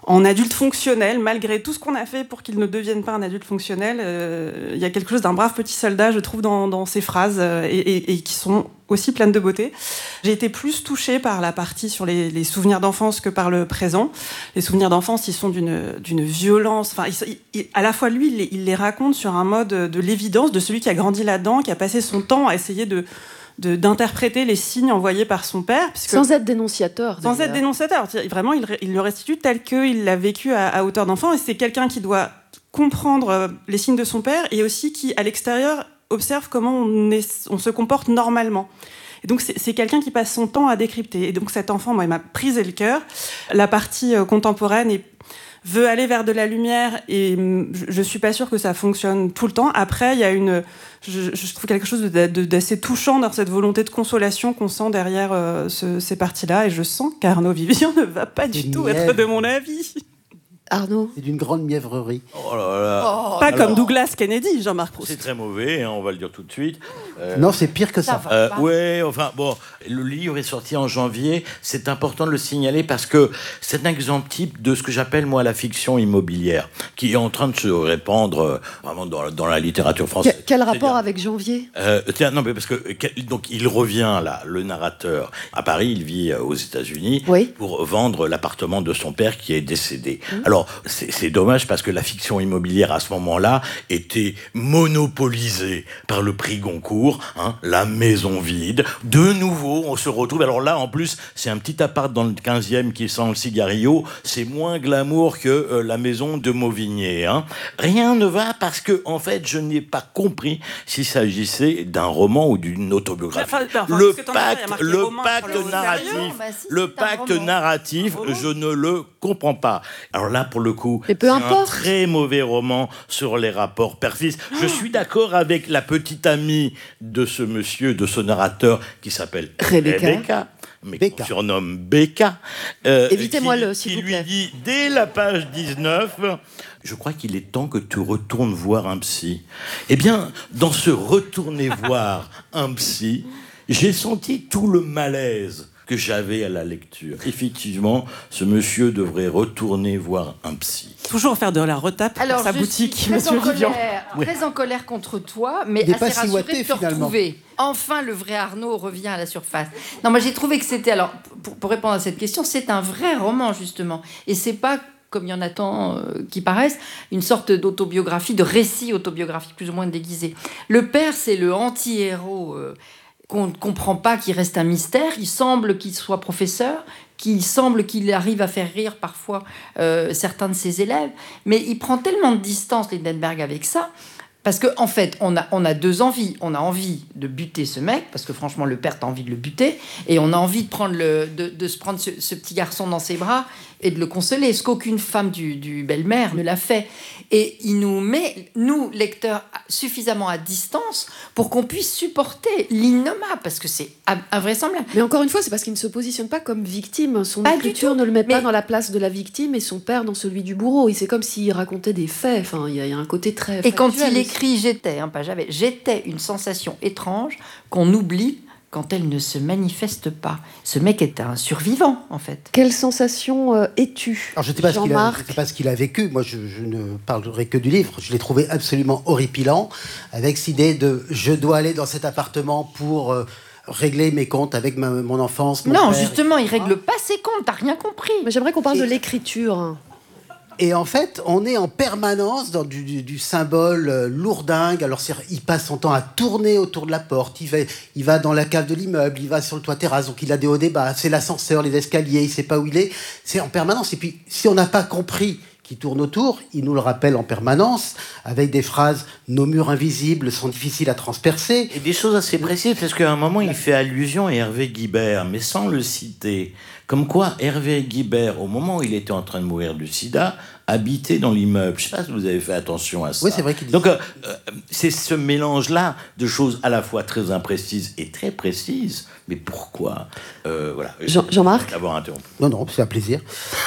en adulte fonctionnel, malgré tout ce qu'on a fait pour qu'il ne devienne pas un adulte fonctionnel. Euh, il y a quelque chose d'un brave petit soldat, je trouve, dans, dans ces phrases, euh, et, et, et qui sont aussi pleines de beauté. J'ai été plus touchée par la partie sur les, les souvenirs d'enfance que par le présent. Les souvenirs d'enfance, ils sont d'une, d'une violence. Enfin, il, il, à la fois, lui, il les, il les raconte sur un mode de l'évidence, de celui qui a grandi là-dedans, qui a passé son temps à essayer de... De, d'interpréter les signes envoyés par son père. Puisque, sans être dénonciateur. Sans être dénonciateur. Vraiment, il, il le restitue tel qu'il l'a vécu à, à hauteur d'enfant. Et c'est quelqu'un qui doit comprendre les signes de son père et aussi qui, à l'extérieur, observe comment on, est, on se comporte normalement. Et donc, c'est, c'est quelqu'un qui passe son temps à décrypter. Et donc, cet enfant, moi, il m'a brisé le cœur. La partie euh, contemporaine est veut aller vers de la lumière et je suis pas sûre que ça fonctionne tout le temps. Après, il y a une, je, je trouve quelque chose de, de, d'assez touchant dans cette volonté de consolation qu'on sent derrière euh, ce, ces parties-là, et je sens qu'Arnaud Vivien ne va pas du tout être de mon avis. Arnaud, c'est d'une grande mièvrerie. Oh là là. Oh, pas alors, comme Douglas Kennedy, Jean-Marc Proust. C'est très mauvais, hein, on va le dire tout de suite. Euh, non, c'est pire que ça. ça euh, ouais, enfin bon, le livre est sorti en janvier. C'est important de le signaler parce que c'est un exemple type de ce que j'appelle moi la fiction immobilière, qui est en train de se répandre euh, vraiment dans, dans la littérature française. Que, quel rapport avec Janvier euh, tiens, non, mais parce que donc il revient là, le narrateur à Paris, il vit aux États-Unis, oui, pour vendre l'appartement de son père qui est décédé. Mmh. Alors C'est, c'est dommage parce que la fiction immobilière à ce moment-là était monopolisée par le prix Goncourt, hein, la maison vide. De nouveau, on se retrouve. Alors là, en plus, c'est un petit appart dans le quinzième qui sent le cigarillo. C'est moins glamour que euh, la maison de Mauvigné. Hein. Rien ne va parce que, en fait, je n'ai pas compris s'il s'agissait d'un roman ou d'une autobiographie. Enfin, enfin, le pacte, le pacte narratif, bah, si, le pacte narratif, je ne le comprends pas. Alors là, pour le coup, c'est un très mauvais roman sur les rapports père-fils. Je suis d'accord avec la petite amie de ce monsieur, de ce narrateur qui s'appelle Rebecca, Rebecca mais qu'on surnomme Becca. Euh, Évitez-moi-le, s'il vous plaît. Qui lui dit, dès la page dix-neuf, je crois qu'il est temps que tu retournes voir un psy. Eh bien, dans ce retourner voir un psy, j'ai senti tout le malaise que j'avais à la lecture. Effectivement, ce monsieur devrait retourner voir un psy. Toujours faire de la retape Alors, pour sa je boutique, suis très monsieur en colère, Vivian. Très en colère contre toi, mais Il est assez pas si rassurée ouaté, de te finalement. retrouver. Enfin, le vrai Arnaud revient à la surface. Non, moi j'ai trouvé que c'était, alors, pour, pour répondre à cette question, c'est un vrai roman, justement. Et c'est pas, comme il y en a tant euh, qui paraissent, une sorte d'autobiographie, de récit autobiographique plus ou moins déguisé. Le père, c'est le anti-héros euh, qu'on ne comprend pas, qui reste un mystère. Il semble qu'il soit professeur, qu'il semble qu'il arrive à faire rire parfois euh, certains de ses élèves, mais il prend tellement de distance, Lindenberg, avec ça, parce qu'en en fait, on a, on a deux envies. On a envie de buter ce mec, parce que franchement, le père a envie de le buter, et on a envie de, prendre le, de, de se prendre ce, ce petit garçon dans ses bras et de le consoler, ce qu'aucune femme du, du belle-mère ne l'a fait. Et il nous met, nous, lecteurs, suffisamment à distance pour qu'on puisse supporter l'innommable, parce que c'est invraisemblable. Mais encore une fois, c'est parce qu'il ne se positionne pas comme victime. Son pas écriture ne le met mais... pas dans la place de la victime et son père dans celui du bourreau. Et c'est comme s'il racontait des faits. Enfin, il y, y a un côté très Et quand factuel. il écrit « j'étais », hein, pas j'avais, « j'étais » une sensation étrange qu'on oublie quand elle ne se manifeste pas. Ce mec est un survivant, en fait. Quelle sensation euh, es-tu, Alors, je ne sais pas ce qu'il a, Jean-Marc ? je sais pas ce qu'il a vécu. Moi, je, je ne parlerai que du livre. Je l'ai trouvé absolument horripilant, avec cette idée de « je dois aller dans cet appartement pour euh, régler mes comptes avec ma, mon enfance, mon Non, père, justement, et il cetera » règle pas ses comptes, t'as rien compris. Mais j'aimerais qu'on parle Et- de l'écriture. Et en fait, on est en permanence dans du, du, du symbole euh, lourdingue. Alors, c'est- il passe son temps à tourner autour de la porte. Il va, il va dans la cave de l'immeuble. Il va sur le toit terrasse. Donc, il a des hauts débats. C'est l'ascenseur, les escaliers. Il sait pas où il est. C'est en permanence. Et puis, si on n'a pas compris qu'il tourne autour, il nous le rappelle en permanence avec des phrases « nos murs invisibles sont difficiles à transpercer ». Et des choses assez précises, parce qu'à un moment, il fait allusion à Hervé Guibert, mais sans le citer. Comme quoi, Hervé Guibert, au moment où il était en train de mourir du sida, habitait dans l'immeuble. Je ne sais pas si vous avez fait attention à ça. Oui, c'est vrai qu'il dit Donc, euh, euh, c'est ce mélange-là de choses à la fois très imprécises et très précises. Mais pourquoi euh, voilà. Jean- Jean-Marc ? D'avoir interrompu. Non, non, c'est un plaisir.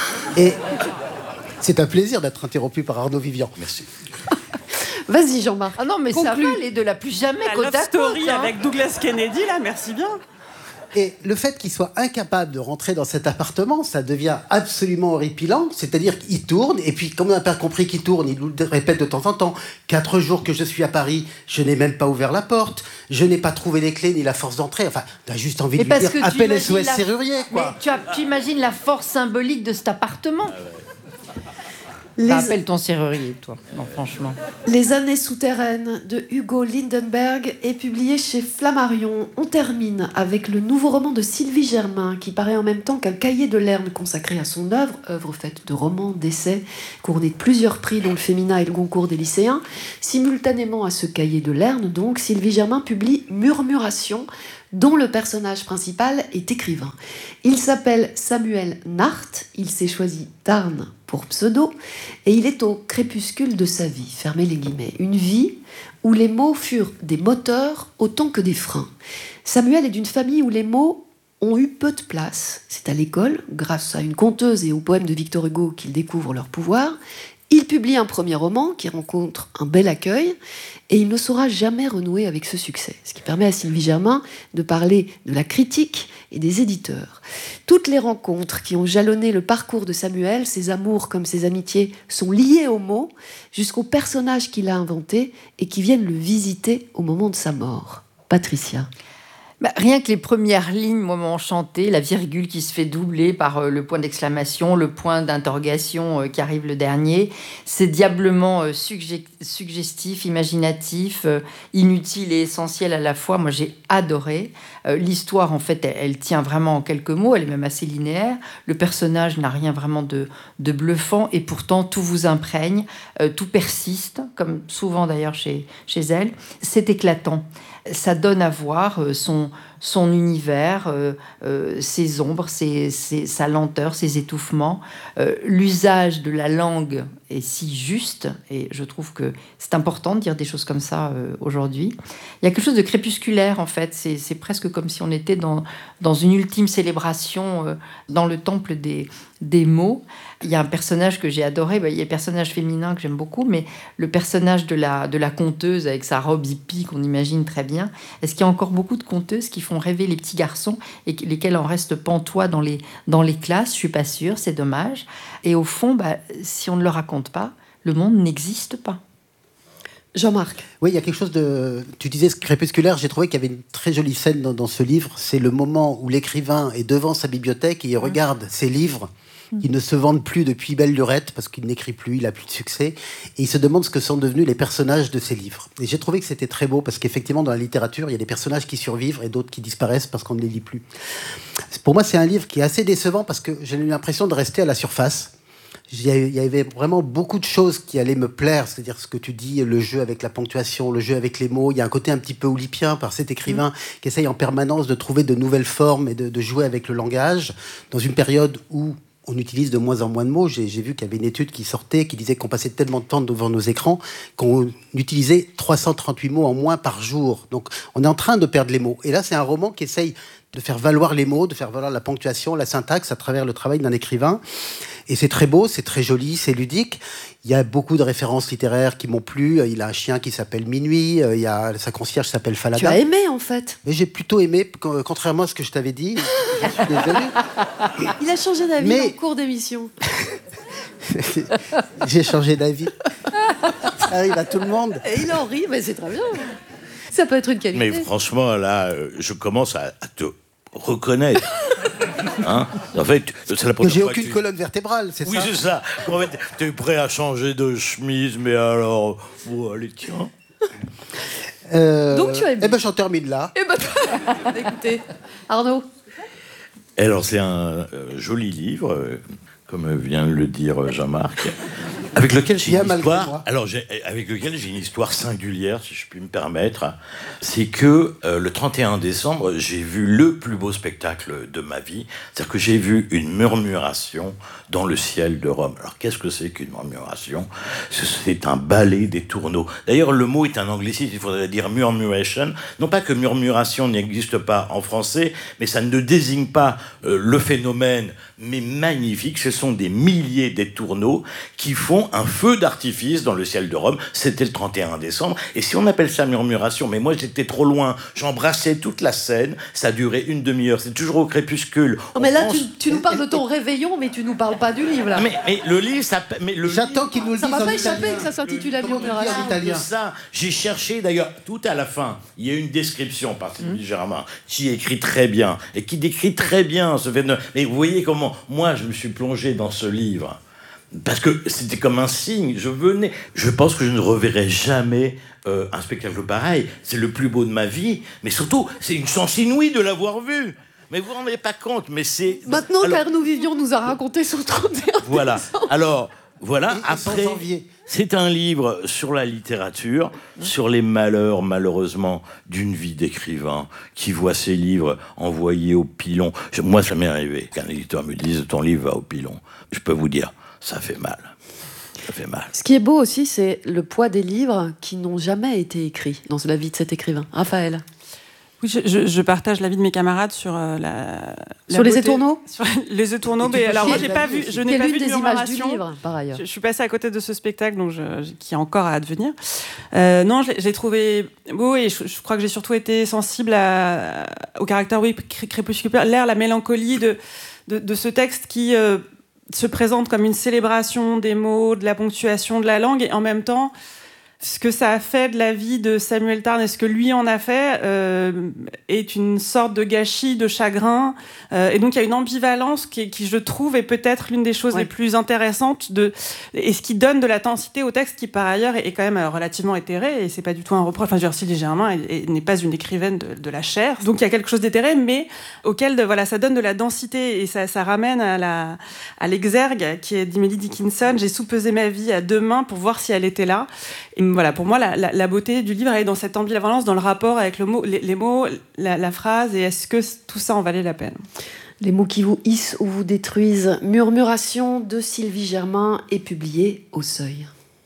Et c'est un plaisir d'être interrompu par Arnaud Vivien. Merci. Vas-y, Jean-Marc. Ah non, mais ça Conclue. va aller de la plus jamais La côte love à côte. story hein. avec Douglas Kennedy, là, merci bien. Et le fait qu'il soit incapable de rentrer dans cet appartement, ça devient absolument horripilant. C'est-à-dire qu'il tourne, et puis comme on n'a pas compris qu'il tourne, il nous répète de temps en temps « Quatre jours que je suis à Paris, je n'ai même pas ouvert la porte, je n'ai pas trouvé les clés ni la force d'entrée. » Enfin, t'as juste envie de lui dire « Appelle S O S la... serrurier, quoi !» Mais tu, as, tu imagines la force symbolique de cet appartement. Ah ouais. Les... Appelle ton serrurier, toi. Non, franchement. Les années souterraines de Hugo Lindenberg est publié chez Flammarion. On termine avec le nouveau roman de Sylvie Germain, qui paraît en même temps qu'un cahier de Lerne consacré à son œuvre, œuvre faite de romans, d'essais, couronnée de plusieurs prix, dont le Féminin et le Goncourt des lycéens. Simultanément à ce cahier de Lerne, donc, Sylvie Germain publie Murmuration, dont le personnage principal est écrivain. Il s'appelle Samuel Nart, il s'est choisi Tarn pour pseudo, et il est au crépuscule de sa vie, fermez les guillemets, une vie où les mots furent des moteurs autant que des freins. Samuel est d'une famille où les mots ont eu peu de place. C'est à l'école, grâce à une conteuse et au poème de Victor Hugo, qu'il découvre leur pouvoir. Il publie un premier roman qui rencontre un bel accueil et il ne saura jamais renouer avec ce succès. Ce qui permet à Sylvie Germain de parler de la critique et des éditeurs. Toutes les rencontres qui ont jalonné le parcours de Samuel, ses amours comme ses amitiés, sont liées aux mots jusqu'aux personnages qu'il a inventés et qui viennent le visiter au moment de sa mort. Patricia. Bah, rien que les premières lignes, moi, m'ont enchanté. La virgule qui se fait doubler par euh, le point d'exclamation, le point d'interrogation euh, qui arrive le dernier. C'est diablement euh, sugge- suggestif, imaginatif, euh, inutile et essentiel à la fois. Moi, j'ai adoré. Euh, l'histoire, en fait, elle, elle tient vraiment en quelques mots. Elle est même assez linéaire. Le personnage n'a rien vraiment de, de bluffant. Et pourtant, tout vous imprègne. Euh, tout persiste, comme souvent d'ailleurs chez, chez elle. C'est éclatant. Ça donne à voir euh, son, son univers, euh, euh, ses ombres, ses, ses, sa lenteur, ses étouffements. Euh, l'usage de la langue est si juste, et je trouve que c'est important de dire des choses comme ça euh, aujourd'hui. Il y a quelque chose de crépusculaire, en fait. C'est, c'est presque comme si on était dans, dans une ultime célébration, euh, dans le temple des, des mots. Il y a un personnage que j'ai adoré, ben, il y a un personnage féminin que j'aime beaucoup, mais le personnage de la, de la conteuse avec sa robe hippie qu'on imagine très bien. Est-ce qu'il y a encore beaucoup de conteuses qui font rêver les petits garçons et lesquels en restent pantois dans les, dans les classes? Je suis pas sûre, c'est dommage. Et au fond, ben, si on ne le raconte pas, le monde n'existe pas. Jean-Marc. Oui, il y a quelque chose de... Tu disais crépusculaire, j'ai trouvé qu'il y avait une très jolie scène dans, dans ce livre. C'est le moment où l'écrivain est devant sa bibliothèque et il regarde ses livres qui ne se vendent plus depuis belle lurette parce qu'il n'écrit plus, il n'a plus de succès. Et il se demande ce que sont devenus les personnages de ses livres. Et j'ai trouvé que c'était très beau parce qu'effectivement, dans la littérature, il y a des personnages qui survivent et d'autres qui disparaissent parce qu'on ne les lit plus. Pour moi, c'est un livre qui est assez décevant parce que j'ai eu l'impression de rester à la surface. Il y avait vraiment beaucoup de choses qui allaient me plaire, c'est-à-dire ce que tu dis, le jeu avec la ponctuation, le jeu avec les mots. Il y a un côté un petit peu oulipien par cet écrivain mmh. qui essaye en permanence de trouver de nouvelles formes et de, de jouer avec le langage dans une période où on utilise de moins en moins de mots. J'ai, j'ai vu qu'il y avait une étude qui sortait qui disait qu'on passait tellement de temps devant nos écrans qu'on utilisait trois cent trente-huit mots en moins par jour. Donc on est en train de perdre les mots. Et là, c'est un roman qui essaye de faire valoir les mots, de faire valoir la ponctuation, la syntaxe à travers le travail d'un écrivain. Et c'est très beau, c'est très joli, c'est ludique. Il y a beaucoup de références littéraires qui m'ont plu. Il a un chien qui s'appelle Minuit. Il y a sa concierge qui s'appelle Falada. Tu as aimé, en fait. Mais j'ai plutôt aimé, contrairement à ce que je t'avais dit. Je suis désolé. Il a changé d'avis Mais... en cours d'émission. J'ai changé d'avis. Ça arrive à tout le monde. Et il en rit, mais c'est très bien. Ça peut être une qualité. Mais franchement, là, je commence à, à te reconnaître. Hein, en fait, c'est la première j'ai fois aucune que tu... colonne vertébrale, c'est oui, ça? Oui, c'est ça. En fait, t'es prêt à changer de chemise, mais alors, oh, allez, tiens. Euh... Donc tu as aimé. Eh ben, j'en termine là. Eh ben, écoutez, Arnaud. Alors, c'est un euh, joli livre, euh, comme vient de le dire Jean-Marc, avec lequel j'ai une histoire. Alors, j'ai, avec lequel j'ai une histoire singulière, si je puis me permettre. C'est que euh, le trente et un décembre, j'ai vu le plus beau spectacle de ma vie. C'est-à-dire que j'ai vu une murmuration dans le ciel de Rome. Alors, qu'est-ce que c'est qu'une murmuration? C'est un ballet des tourneaux. D'ailleurs, le mot est un anglicisme, il faudrait dire murmuration. Non pas que murmuration n'existe pas en français, mais ça ne désigne pas euh, le phénomène, mais magnifique. Ce sont des milliers des tourneaux qui font vraiment un feu d'artifice dans le ciel de Rome. C'était le trente et un décembre. Et si on appelle ça murmuration, mais moi j'étais trop loin, j'embrassais toute la scène, ça durait une demi-heure, c'est toujours au crépuscule. Non, mais là, pense... tu, tu nous parles de ton réveillon, mais tu nous parles pas du livre, là. Mais, mais le livre, ça... Mais le J'attends qu'il nous le dise Ça m'a en pas italien. échappé que ça s'intitule La Comment on le dit en murmuration. italien. Ça, j'ai cherché d'ailleurs tout à la fin. Il y a une description par Sylvie Germain qui écrit très bien et qui décrit très bien ce phénomène. Mais vous voyez comment moi je me suis plongé dans ce livre parce que c'était comme un signe. Je venais. Je pense que je ne reverrai jamais euh, un spectacle pareil. C'est le plus beau de ma vie, mais surtout c'est une chance inouïe de l'avoir vu. Mais vous vous rendez pas compte. Mais c'est Maintenant alors, qu'Arnaud Vivion nous a raconté son trente et un voilà. décembre. Alors. Voilà, Et- et après, sans envier. c'est un livre sur la littérature, sur les malheurs, malheureusement, d'une vie d'écrivain qui voit ses livres envoyés au pilon. Je- moi, ça m'est arrivé qu'un éditeur me dise « ton livre va au pilon ». Je peux vous dire, ça fait mal. Ça fait mal. Ce qui est beau aussi, c'est le poids des livres qui n'ont jamais été écrits dans la vie de cet écrivain. Raphaël. Oui, je, je, je partage l'avis de mes camarades sur euh, la, la Sur les beauté- étourneaux Sur les étourneaux, Et tu mais peux alors moi chier j'ai de pas la vu, vie aussi. je Qui n'ai est pas l'une vu de des images du murmuration. livre, par ailleurs. Je, je suis passée à côté de ce spectacle, donc je, je- qui est encore à advenir. Euh, non, je l'ai- j'ai trouvé beau et je, je crois que j'ai surtout été sensible à, au caractère oui cré- crépusculaire, la mélancolie de de, de ce texte qui euh, se présente comme une célébration des mots, de la ponctuation, de la langue, et en même temps ce que ça a fait de la vie de Samuel Tarn et ce que lui en a fait euh, est une sorte de gâchis, de chagrin. Euh, et donc, il y a une ambivalence qui, qui, je trouve, est peut-être l'une des choses Ouais. les plus intéressantes de, et ce qui donne de la densité au texte qui, par ailleurs, est, est quand même euh, relativement éthéré. Et c'est pas du tout un reproche. Enfin, je veux dire, Sylvie Germain est- est- n'est pas une écrivaine de, de la chair. Donc, il y a quelque chose d'éthéré, mais auquel, de, voilà, ça donne de la densité et ça, ça ramène à, la, à l'exergue qui est d'Emily Dickinson. J'ai soupesé ma vie à deux mains pour voir si elle était là. Et voilà, pour moi, la, la, la beauté du livre elle est dans cette ambivalence, dans le rapport avec le mot, les, les mots, la, la phrase, et est-ce que tout ça en valait la peine ? Les mots qui vous hissent ou vous détruisent. Murmuration de Sylvie Germain est publié au Seuil.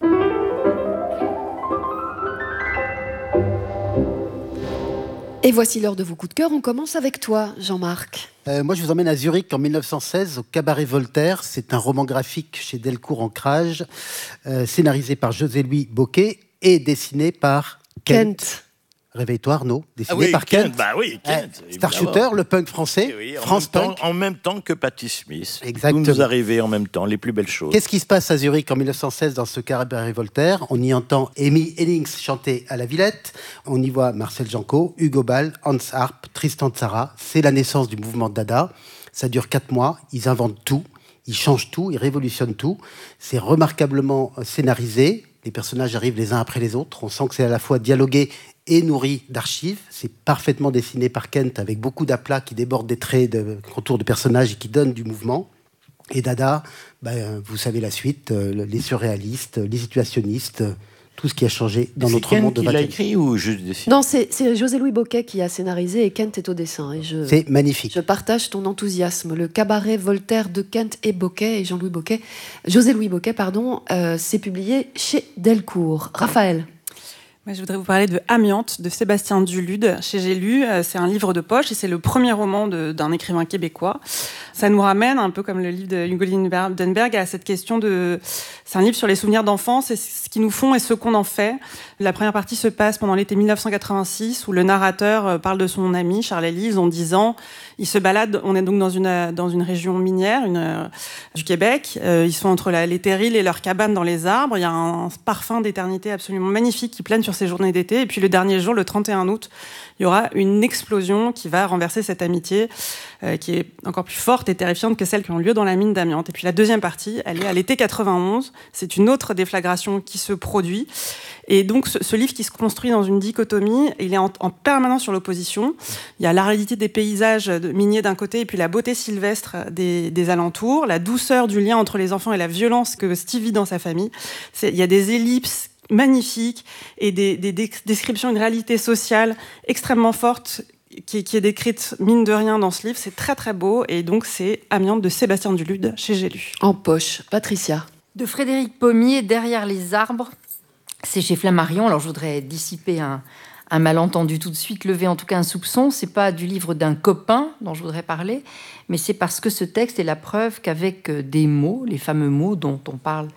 Et voici l'heure de vos coups de cœur. On commence avec toi, Jean-Marc. Euh, moi, je vous emmène à Zurich en mille neuf cent seize, au Cabaret Voltaire. C'est un roman graphique chez Delcourt Ancrage, euh, scénarisé par José-Louis Bocquet et dessiné par Kent. Kent. Réveille-toi, Arnaud. Dessiné Ah oui, par Kent, Kent. bah oui, Kent, Eh, évidemment. Starshooter, le punk français, Eh oui, en, France même temps, Punk. en même temps que Patti Smith. Exactement. Tout nous arrivait en même temps, les plus belles choses. Qu'est-ce qui se passe à Zurich en mille neuf cent seize dans ce Cabaret Voltaire? On y entend Amy Hennings chanter à la Villette. On y voit Marcel Janco, Hugo Ball, Hans Harp, Tristan Tzara. C'est la naissance du mouvement Dada. Ça dure quatre mois. Ils inventent tout. Ils changent tout. Ils révolutionnent tout. C'est remarquablement scénarisé. Les personnages arrivent les uns après les autres. On sent que c'est à la fois dialogué et nourri d'archives. C'est parfaitement dessiné par Kent avec beaucoup d'aplats qui débordent des traits de contours de personnages et qui donnent du mouvement. Et Dada, ben, vous savez la suite, euh, les surréalistes, les situationnistes, euh, tout ce qui a changé dans C'est notre Kent monde de qui l'a vingtième. écrit ou juste dessiné? Non, c'est, c'est José-Louis Bocquet qui a scénarisé et Kent est au dessin. Et je, C'est magnifique. je partage ton enthousiasme. Le Cabaret Voltaire de Kent et Bocquet, et Jean-Louis Bocquet, José-Louis Bocquet, pardon, euh, c'est publié chez Delcourt. Raphaël. Moi, je voudrais vous parler de Amiante de Sébastien Dulude chez J'ai lu. Euh, C'est un livre de poche et c'est le premier roman de, d'un écrivain québécois. Ça nous ramène, un peu comme le livre de Hugo Lindenberg, à cette question de... C'est un livre sur les souvenirs d'enfance et ce qu'ils nous font et ce qu'on en fait. La première partie se passe pendant l'été mille neuf cent quatre-vingt-six où le narrateur parle de son ami Charles Élise en disant il se balade, on est donc dans une, dans une région minière une, euh, du Québec. Euh, ils sont entre la, les terrils et leurs cabanes dans les arbres. Il y a un parfum d'éternité absolument magnifique qui plane sur ces journées d'été. Et puis le dernier jour, le trente et un août, il y aura une explosion qui va renverser cette amitié euh, qui est encore plus forte et terrifiante que celles qui ont lieu dans la mine d'amiante. Et puis la deuxième partie, elle est à l'été quatre-vingt-onze. C'est une autre déflagration qui se produit. Et donc ce, ce livre qui se construit dans une dichotomie, il est en, en permanence sur l'opposition. Il y a l'aridité des paysages miniers d'un côté et puis la beauté sylvestre des, des alentours, la douceur du lien entre les enfants et la violence que Steve vit dans sa famille. C'est, il y a des ellipses magnifique et des, des, des descriptions d'une réalité sociale extrêmement forte qui, qui est décrite mine de rien dans ce livre. C'est très très beau et donc c'est Amiante de Sébastien Dulude chez J'ai lu. En poche. Patricia. De Frédéric Pommier, Derrière les arbres, c'est chez Flammarion. Alors je voudrais dissiper un, un malentendu tout de suite, lever en tout cas un soupçon. C'est pas du livre d'un copain dont je voudrais parler, mais c'est parce que ce texte est la preuve qu'avec des mots, les fameux mots dont on parle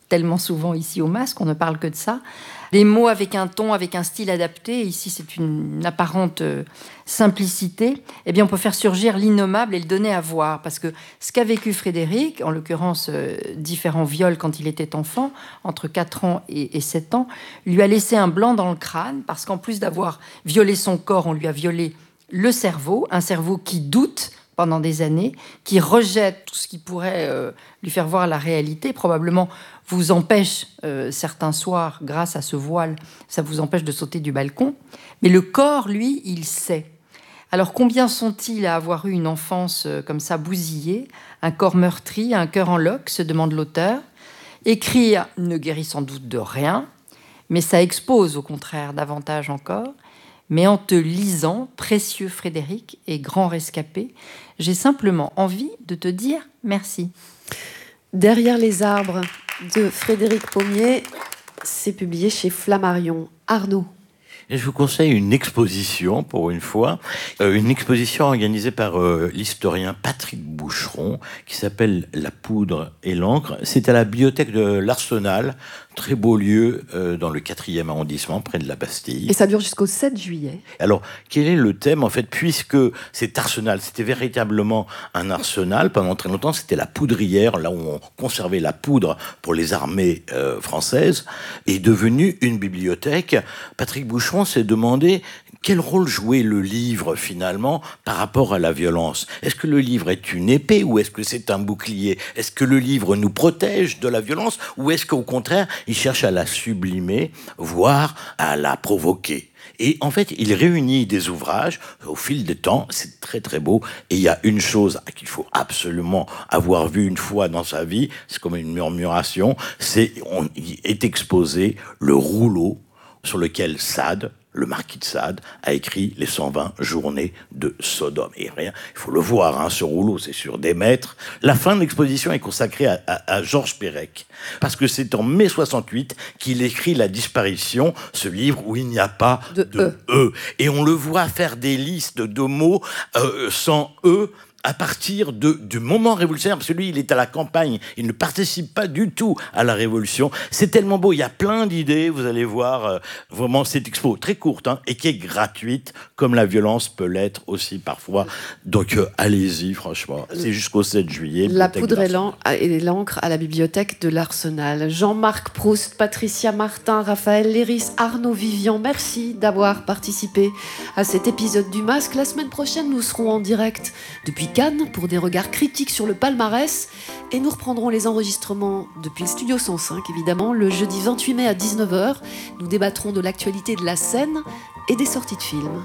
tellement souvent ici au Masque, on ne parle que de ça. Des mots avec un ton, avec un style adapté, ici c'est une apparente simplicité, eh bien on peut faire surgir l'innommable et le donner à voir. Parce que ce qu'a vécu Frédéric, en l'occurrence euh, différents viols quand il était enfant, entre quatre ans et, et sept ans, lui a laissé un blanc dans le crâne, parce qu'en plus d'avoir violé son corps, on lui a violé le cerveau, un cerveau qui doute pendant des années, qui rejette tout ce qui pourrait euh, lui faire voir la réalité, probablement vous empêche euh, certains soirs, grâce à ce voile, ça vous empêche de sauter du balcon. Mais le corps, lui, il sait. Alors combien sont-ils à avoir eu une enfance euh, comme ça bousillée, un corps meurtri, un cœur en loques, se demande l'auteur. Écrire ne guérit sans doute de rien, mais ça expose au contraire davantage encore. Mais en te lisant, précieux Frédéric et grand rescapé, j'ai simplement envie de te dire merci. Derrière les arbres de Frédéric Pommier, c'est publié chez Flammarion. Arnaud. Et je vous conseille une exposition, pour une fois, euh, une exposition organisée par euh, l'historien Patrick Boucheron, qui s'appelle « La poudre et l'encre ». C'est à la bibliothèque de l'Arsenal, très beau lieu euh, dans le quatrième arrondissement, près de la Bastille. Et ça dure jusqu'au sept juillet. Alors, quel est le thème, en fait, puisque cet arsenal, c'était véritablement un arsenal, pendant très longtemps, c'était la poudrière, là où on conservait la poudre pour les armées euh, françaises, est devenu une bibliothèque. Patrick Boucheron s'est demandé quel rôle jouait le livre, finalement, par rapport à la violence. Est-ce que le livre est une épée ou est-ce que c'est un bouclier? Est-ce que le livre nous protège de la violence ou est-ce qu'au contraire, il cherche à la sublimer, voire à la provoquer? Et en fait, il réunit des ouvrages au fil du temps, c'est très très beau. Et il y a une chose qu'il faut absolument avoir vue une fois dans sa vie, c'est comme une murmuration, c'est on est exposé le rouleau sur lequel Sade, le marquis de Sade, a écrit les cent vingt journées de Sodome. Et rien, il faut le voir, hein, ce rouleau, c'est sur des mètres. La fin de l'exposition est consacrée à, à, à Georges Perec, parce que c'est en mai soixante-huit qu'il écrit La disparition, ce livre où il n'y a pas de, de E. e. Et on le voit faire des listes de mots euh, sans E, à partir de, du moment révolutionnaire, parce que lui, il est à la campagne, il ne participe pas du tout à la Révolution. C'est tellement beau, il y a plein d'idées, vous allez voir, euh, vraiment, cette expo très courte, hein, et qui est gratuite, comme la violence peut l'être aussi parfois. Donc, euh, allez-y, franchement, c'est jusqu'au sept juillet. La poudre et l'encre à la bibliothèque de l'Arsenal. Jean-Marc Proust, Patricia Martin, Raphaël Léris, Arnaud Vivian, merci d'avoir participé à cet épisode du Masque. La semaine prochaine, nous serons en direct depuis Cannes pour des regards critiques sur le palmarès et nous reprendrons les enregistrements depuis le Studio cent cinq évidemment le jeudi vingt-huit mai à dix-neuf heures. Nous débattrons de l'actualité de la scène et des sorties de films.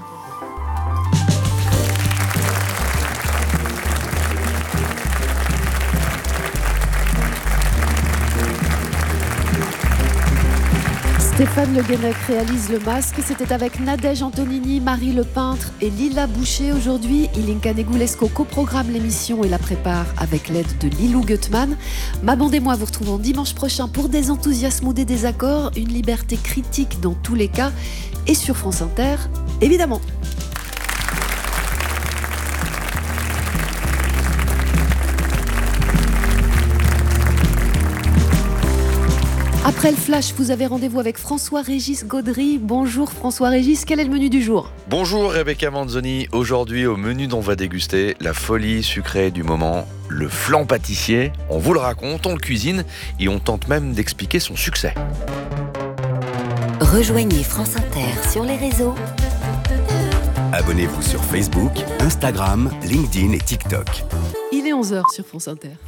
Stéphane Le Guenec réalise Le Masque. C'était avec Nadège Antonini, Marie Le Peintre et Lila Boucher. Aujourd'hui, Ilinka Negulesco coprogramme l'émission et la prépare avec l'aide de Lilou Gutmann. Ma bande et moi vous retrouvons dimanche prochain pour des enthousiasmes ou des désaccords. Une liberté critique dans tous les cas. Et sur France Inter, évidemment. Après le flash, vous avez rendez-vous avec François-Régis Gaudry. Bonjour François-Régis, quel est le menu du jour ? Bonjour Rebecca Manzoni. Aujourd'hui, au menu dont on va déguster la folie sucrée du moment, le flan pâtissier. On vous le raconte, on le cuisine et on tente même d'expliquer son succès. Rejoignez France Inter sur les réseaux. Abonnez-vous sur Facebook, Instagram, LinkedIn et TikTok. Il est onze heures sur France Inter.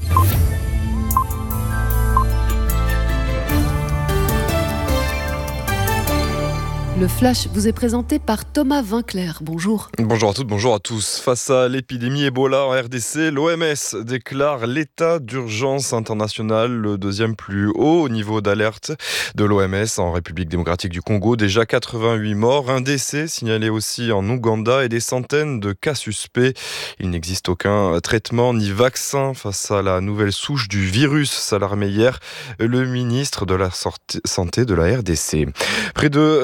Le Flash vous est présenté par Thomas Vinclair. Bonjour. Bonjour à toutes, bonjour à tous. Face à l'épidémie Ebola en R D C, l'O M S déclare l'état d'urgence international, le deuxième plus haut niveau d'alerte de l'O M S en République démocratique du Congo. Déjà quatre-vingt-huit morts, un décès signalé aussi en Ouganda et des centaines de cas suspects. Il n'existe aucun traitement ni vaccin face à la nouvelle souche du virus, s'alarmait hier le ministre de la Santé de la R D C. Près de six cents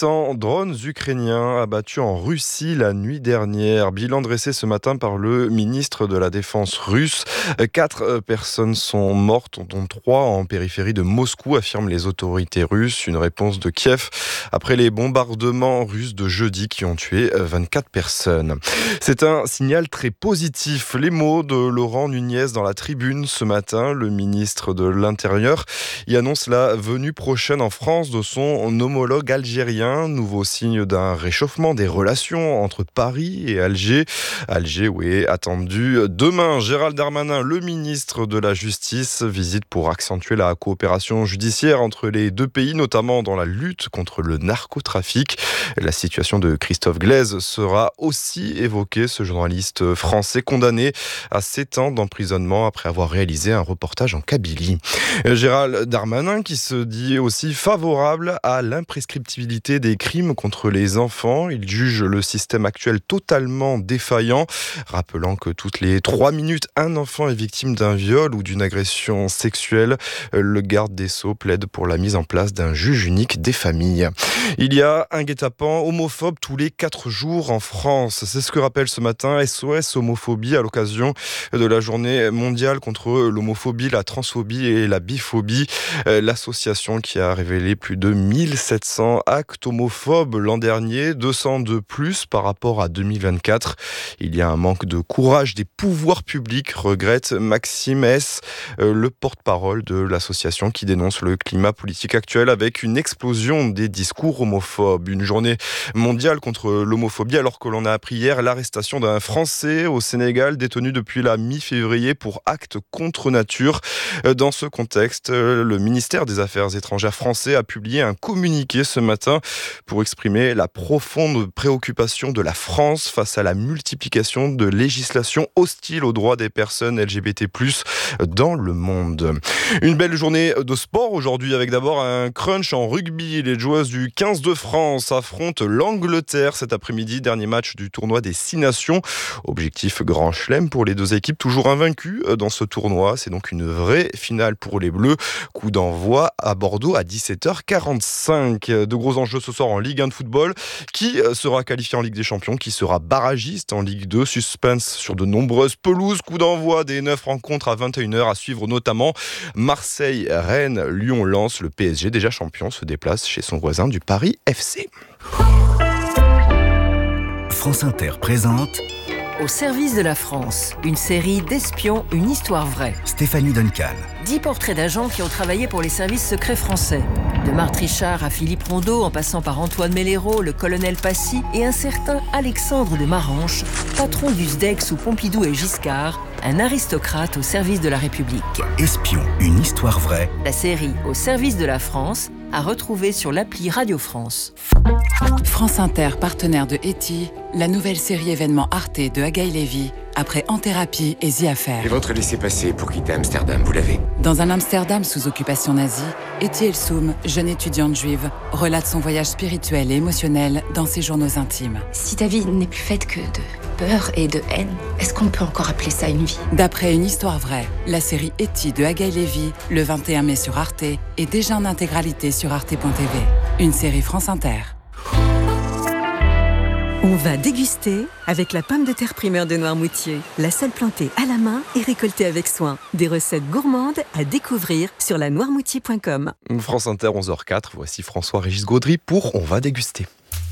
cents drones ukrainiens abattus en Russie la nuit dernière. Bilan dressé ce matin par le ministre de la Défense russe. Quatre personnes sont mortes, dont trois en périphérie de Moscou, affirment les autorités russes. Une réponse de Kiev après les bombardements russes de jeudi qui ont tué vingt-quatre personnes. C'est un signal très positif. Les mots de Laurent Nunez dans la Tribune ce matin. Le ministre de l'Intérieur y annonce la venue prochaine en France de son homologue algérien. Nouveau signe d'un réchauffement des relations entre Paris et Alger. Alger, où est attendu demain. Gérald Darmanin, le ministre de la Justice, visite pour accentuer la coopération judiciaire entre les deux pays, notamment dans la lutte contre le narcotrafic. La situation de Christophe Glaise sera aussi évoquée. Ce journaliste français condamné à sept ans d'emprisonnement après avoir réalisé un reportage en Kabylie. Gérald Darmanin qui se dit aussi favorable à l'imprescriptibilité des crimes contre les enfants. Il juge le système actuel totalement défaillant, rappelant que toutes les trois minutes, un enfant est victime d'un viol ou d'une agression sexuelle. Le garde des Sceaux plaide pour la mise en place d'un juge unique des familles. Il y a un guet-apens homophobe tous les quatre jours en France. C'est ce que rappelle ce matin S O S Homophobie à l'occasion de la journée mondiale contre l'homophobie, la transphobie et la biphobie. L'association qui a révélé plus de mille sept cents actes homophobes l'an dernier, deux cents de plus par rapport à deux mille vingt-quatre. Il y a un manque de courage des pouvoirs publics, regrette Maxime S, le porte-parole de l'association qui dénonce le climat politique actuel avec une explosion des discours homophobes. Une journée mondiale contre l'homophobie alors que l'on a appris hier l'arrestation d'un Français au Sénégal détenu depuis la mi-février pour acte contre nature. Dans ce contexte, le ministère des Affaires étrangères français a publié un communiqué ce matin pour exprimer la profonde préoccupation de la France face à la multiplication de législations hostiles aux droits des personnes L G B T plus, dans le monde. Une belle journée de sport aujourd'hui avec d'abord un crunch en rugby. Les joueuses du quinze de France affrontent l'Angleterre cet après-midi, dernier match du tournoi des Six Nations. Objectif grand chelem pour les deux équipes toujours invaincues dans ce tournoi. C'est donc une vraie finale pour les Bleus. Coup d'envoi à Bordeaux à dix-sept heures quarante-cinq. De gros enjeux ce soir en Ligue un de football. Qui sera qualifié en Ligue des Champions? Qui sera barragiste en Ligue deux? Suspense sur de nombreuses pelouses. Coup d'envoi des neuf rencontres à vingt et une heures à suivre notamment Marseille, Rennes, Lyon, Lens. Le P S G déjà champion se déplace chez son voisin du Paris F C. France Inter présente Au service de la France, une série d'espions, une histoire vraie. Stéphanie Duncan. Dix portraits d'agents qui ont travaillé pour les services secrets français. De Marthe Richard à Philippe Rondeau, en passant par Antoine Mellero, le colonel Passy et un certain Alexandre de Maranche, patron du S D E C sous Pompidou et Giscard, un aristocrate au service de la République. Espion, une histoire vraie. La série Au service de la France, à retrouver sur l'appli Radio France. France Inter, partenaire de Eti, la nouvelle série événement Arte de Agaï Lévy, après En Thérapie et The Affair. Et votre laissez-passer pour quitter Amsterdam, vous l'avez? Dans un Amsterdam sous occupation nazie, Eti Elsoum, jeune étudiante juive, relate son voyage spirituel et émotionnel dans ses journaux intimes. Si ta vie n'est plus faite que de peur et de haine, est-ce qu'on peut encore appeler ça une vie? D'après une histoire vraie, la série Eti de Agaï Lévy, le vingt et un mai sur Arte, est déjà en intégralité sur arte point t v. Une série France Inter. On va déguster avec la pomme de terre primeur de Noirmoutier. La seule plantée à la main et récoltée avec soin. Des recettes gourmandes à découvrir sur la noirmoutier point com. France Inter, onze heures quatre. Voici François-Régis Gaudry pour On va déguster.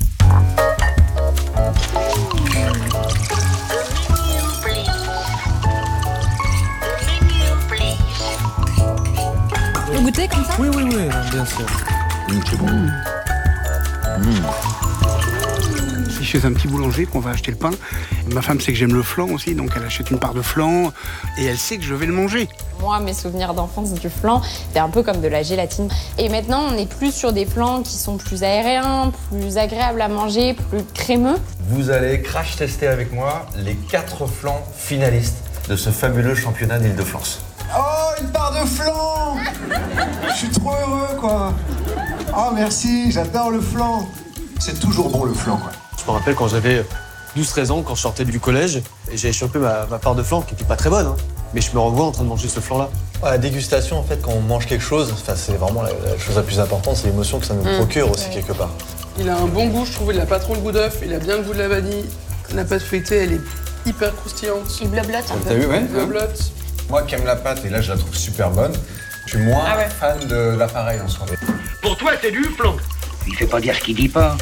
Vous goûtez comme ça? Oui, oui, oui, bien sûr. Mmh, c'est bon. Mmh. Mmh. Je suis chez un petit boulanger qu'on va acheter le pain. Ma femme sait que j'aime le flan aussi, donc elle achète une part de flan et elle sait que je vais le manger. Moi, mes souvenirs d'enfance du flan, c'était un peu comme de la gélatine. Et maintenant, on est plus sur des flans qui sont plus aériens, plus agréables à manger, plus crémeux. Vous allez crash tester avec moi les quatre flans finalistes de ce fabuleux championnat d'Île-de-France. Oh, une part de flan! Je suis trop heureux, quoi. Oh, merci, j'adore le flan. C'est toujours bon, le flan, quoi. Je me rappelle quand j'avais douze treize ans, quand je sortais du collège, et j'avais chopé ma, ma part de flan, qui était pas très bonne, hein. Mais je me revois en train de manger ce flan-là. Ouais, la dégustation, en fait, quand on mange quelque chose, c'est vraiment la, la chose la plus importante, c'est l'émotion que ça nous procure aussi, quelque part. Il a un bon goût, je trouve. Il a pas trop le goût d'œuf, il a bien le goût de la vanille. La pâte feuilletée, elle est hyper croustillante. Il blablote un peu. T'as vu, ouais. Il blablote. Moi qui aime la pâte, et là je la trouve super bonne, je suis moins Ah ouais. fan de l'appareil en soi. Pour toi, c'est du flan. Il fait pas dire ce qu'il dit pas.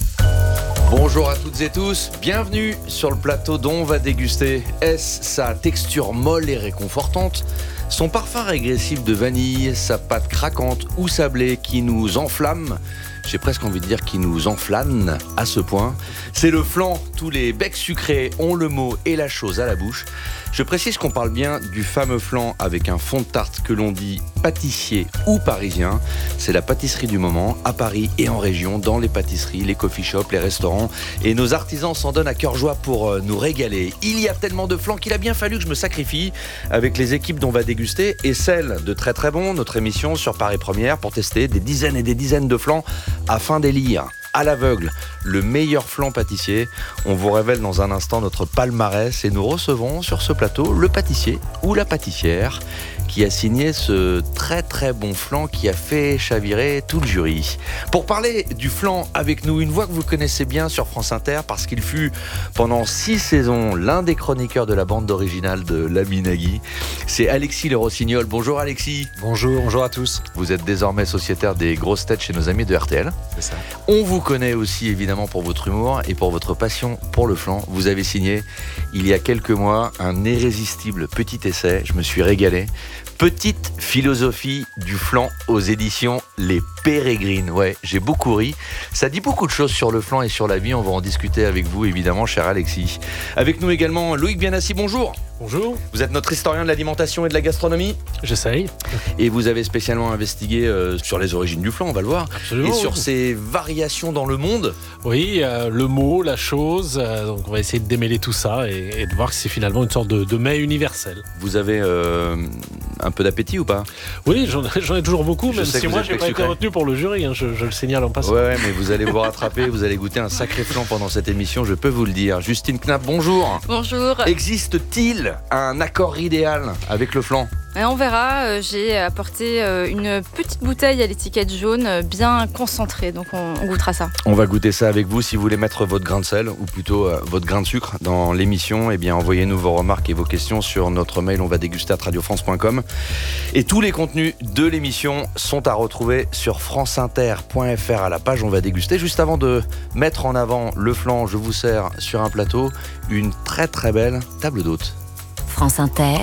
Bonjour à toutes et tous, bienvenue sur le plateau dont on va déguster. Est-ce sa texture molle et réconfortante, son parfum régressif de vanille, sa pâte craquante ou sablée qui nous enflamme? J'ai presque envie de dire qui nous enflamme à ce point. C'est le flan, tous les becs sucrés ont le mot et la chose à la bouche. Je précise qu'on parle bien du fameux flan avec un fond de tarte que l'on dit pâtissier ou parisien. C'est la pâtisserie du moment à Paris et en région, dans les pâtisseries, les coffee shops, les restaurants. Et nos artisans s'en donnent à cœur joie pour nous régaler. Il y a tellement de flan qu'il a bien fallu que je me sacrifie avec les équipes dont on va déguster et celle de Très Très Bon, notre émission sur Paris Première, pour tester des dizaines et des dizaines de flans afin d'élire à l'aveugle le meilleur flan pâtissier. On vous révèle dans un instant notre palmarès et nous recevons sur ce plateau le pâtissier ou la pâtissière qui a signé ce très très bon flan qui a fait chavirer tout le jury. Pour parler du flan avec nous, une voix que vous connaissez bien sur France Inter parce qu'il fut pendant six saisons l'un des chroniqueurs de la bande originale de L'Ami Nagui. C'est Alexis Le Rossignol. Bonjour Alexis. Bonjour, bonjour à tous. Vous êtes désormais sociétaire des grosses têtes chez nos amis de R T L. C'est ça. On vous connaît aussi évidemment pour votre humour et pour votre passion pour le flan. Vous avez signé il y a quelques mois un irrésistible petit essai. Je me suis régalé. Petite philosophie du flan aux éditions Les Pérégrines. Ouais, j'ai beaucoup ri. Ça dit beaucoup de choses sur le flan et sur la vie. On va en discuter avec vous, évidemment, cher Alexis. Avec nous également, Loïc Bianassi, bonjour. Bonjour. Vous êtes notre historien de l'alimentation et de la gastronomie. J'essaye. Et vous avez spécialement investigué euh, sur les origines du flan, on va le voir. Absolument. Et sur oui. ses variations dans le monde. Oui, euh, le mot, la chose. Euh, donc on va essayer de démêler tout ça et, et de voir que c'est finalement une sorte de, de mets universel. Vous avez euh, un peu d'appétit ou pas? Oui, j'en, j'en ai toujours beaucoup, je même si moi, j'ai pas été retenu pour le jury. Hein, je, je le signale en passant. Ouais, ouais, mais vous allez vous rattraper. Vous allez goûter un sacré flan pendant cette émission, je peux vous le dire. Justine Knapp, bonjour. Bonjour. Existe-t-il un accord idéal avec le flan? Et on verra, j'ai apporté une petite bouteille à l'étiquette jaune bien concentrée, donc on, on goûtera ça. On va goûter ça avec vous. Si vous voulez mettre votre grain de sel, ou plutôt euh, votre grain de sucre dans l'émission, eh bien envoyez-nous vos remarques et vos questions sur notre mail on va déguster arobase radio france point com. Et tous les contenus de l'émission sont à retrouver sur franceinter point f r à la page on va déguster. Juste avant de mettre en avant le flan, je vous sers sur un plateau une très très belle table d'hôte. France Inter,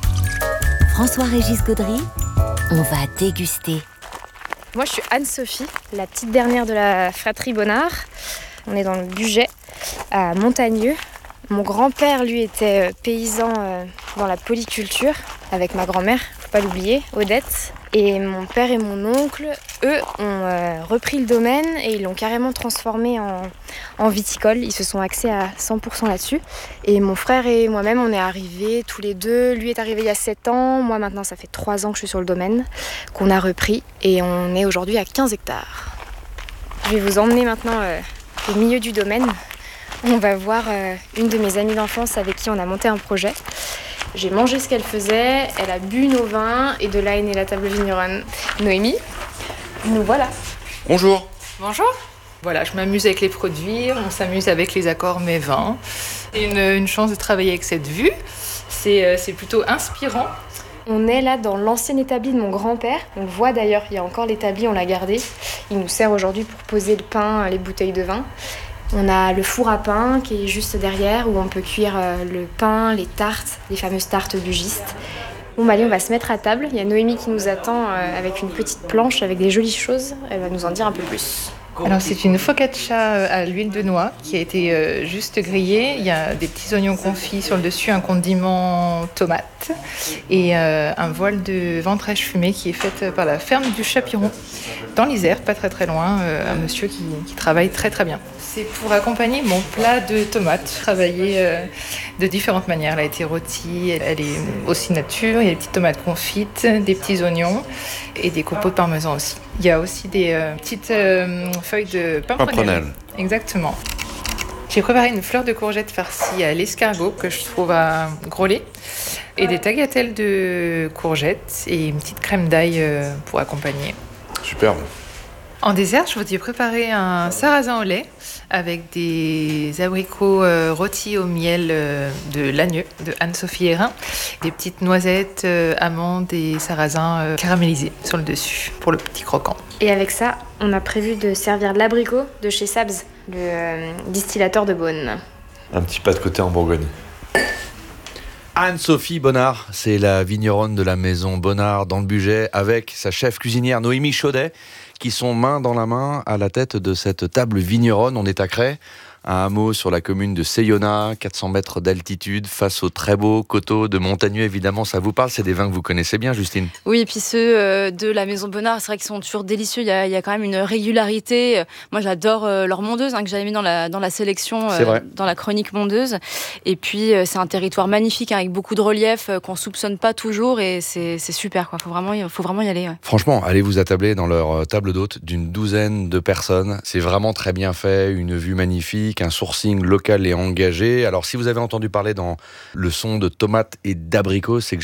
François-Régis Gaudry, on va déguster. Moi, je suis Anne-Sophie, la petite dernière de la fratrie Bonnard. On est dans le Bugey, à Montagneux. Mon grand-père, lui, était paysan dans la polyculture, avec ma grand-mère, faut pas l'oublier, Odette. Et mon père et mon oncle, eux, ont euh, repris le domaine et ils l'ont carrément transformé en, en viticole. Ils se sont axés à cent pour cent là-dessus. Et mon frère et moi-même, on est arrivés tous les deux. Lui est arrivé il y a sept ans. Moi, maintenant, ça fait trois ans que je suis sur le domaine, qu'on a repris. Et on est aujourd'hui à quinze hectares. Je vais vous emmener maintenant euh, au milieu du domaine. On va voir euh, une de mes amies d'enfance avec qui on a monté un projet. J'ai mangé ce qu'elle faisait, elle a bu nos vins et de là est née la table vigneronne. Noémie, nous voilà. Bonjour. Bonjour. Voilà, je m'amuse avec les produits, on s'amuse avec les accords mets vins. C'est une, une chance de travailler avec cette vue, c'est, euh, c'est plutôt inspirant. On est là dans l'ancien établi de mon grand-père. On le voit d'ailleurs, il y a encore l'établi, on l'a gardé. Il nous sert aujourd'hui pour poser le pain, les bouteilles de vin. On a le four à pain qui est juste derrière où on peut cuire le pain, les tartes, les fameuses tartes bugistes. Bon bah allez, on va se mettre à table. Il y a Noémie qui nous attend avec une petite planche avec des jolies choses. Elle va nous en dire un peu plus. Alors c'est une focaccia à l'huile de noix qui a été juste grillée. Il y a des petits oignons confits sur le dessus, un condiment tomate et un voile de ventrèche fumée qui est faite par la ferme du Chapiron dans l'Isère, pas très très loin, un monsieur qui, qui travaille très très bien. C'est pour accompagner mon plat de tomates, travaillée de différentes manières. Elle a été rôtie, elle est aussi nature, il y a des petites tomates confites, des petits oignons et des copeaux de parmesan aussi. Il y a aussi des euh, petites euh, feuilles de pimprenelle. Exactement. J'ai préparé une fleur de courgette farcie à l'escargot que je trouve à Groslay et des tagliatelles de courgettes et une petite crème d'ail euh, pour accompagner. Superbe. En dessert, je vous ai préparé un sarrasin au lait avec des abricots euh, rôtis au miel euh, de Lagneux, de Anne-Sophie Hérin, des petites noisettes, euh, amandes et sarrasin euh, caramélisés sur le dessus pour le petit croquant. Et avec ça, on a prévu de servir de l'abricot de chez Sabs, le euh, distillateur de Beaune. Un petit pas de côté en Bourgogne. Anne-Sophie Bonnard, c'est la vigneronne de la maison Bonnard dans le Bugey, avec sa chef cuisinière Noémie Chaudet, qui sont main dans la main à la tête de cette table vigneronne. On est à Cray, un hameau sur la commune de Seyonnat, quatre cents mètres d'altitude, face aux très beaux coteaux de Montagneux. Évidemment, ça vous parle, c'est des vins que vous connaissez bien, Justine. Oui, et puis ceux euh, de la maison Bonnard, c'est vrai qu'ils sont toujours délicieux. Il y a, il y a quand même une régularité. Moi, j'adore euh, leur mondeuse, hein, que j'avais mis dans la, dans la sélection, euh, dans la chronique mondeuse. Et puis, euh, c'est un territoire magnifique, hein, avec beaucoup de relief euh, qu'on ne soupçonne pas toujours. Et c'est, c'est super, quoi. Faut vraiment, faut vraiment y aller. Ouais. Franchement, allez vous attabler dans leur table d'hôte d'une douzaine de personnes. C'est vraiment très bien fait, une vue magnifique, un sourcing local et engagé. Alors, si vous avez entendu parler dans le son de tomates et d'abricots, c'est que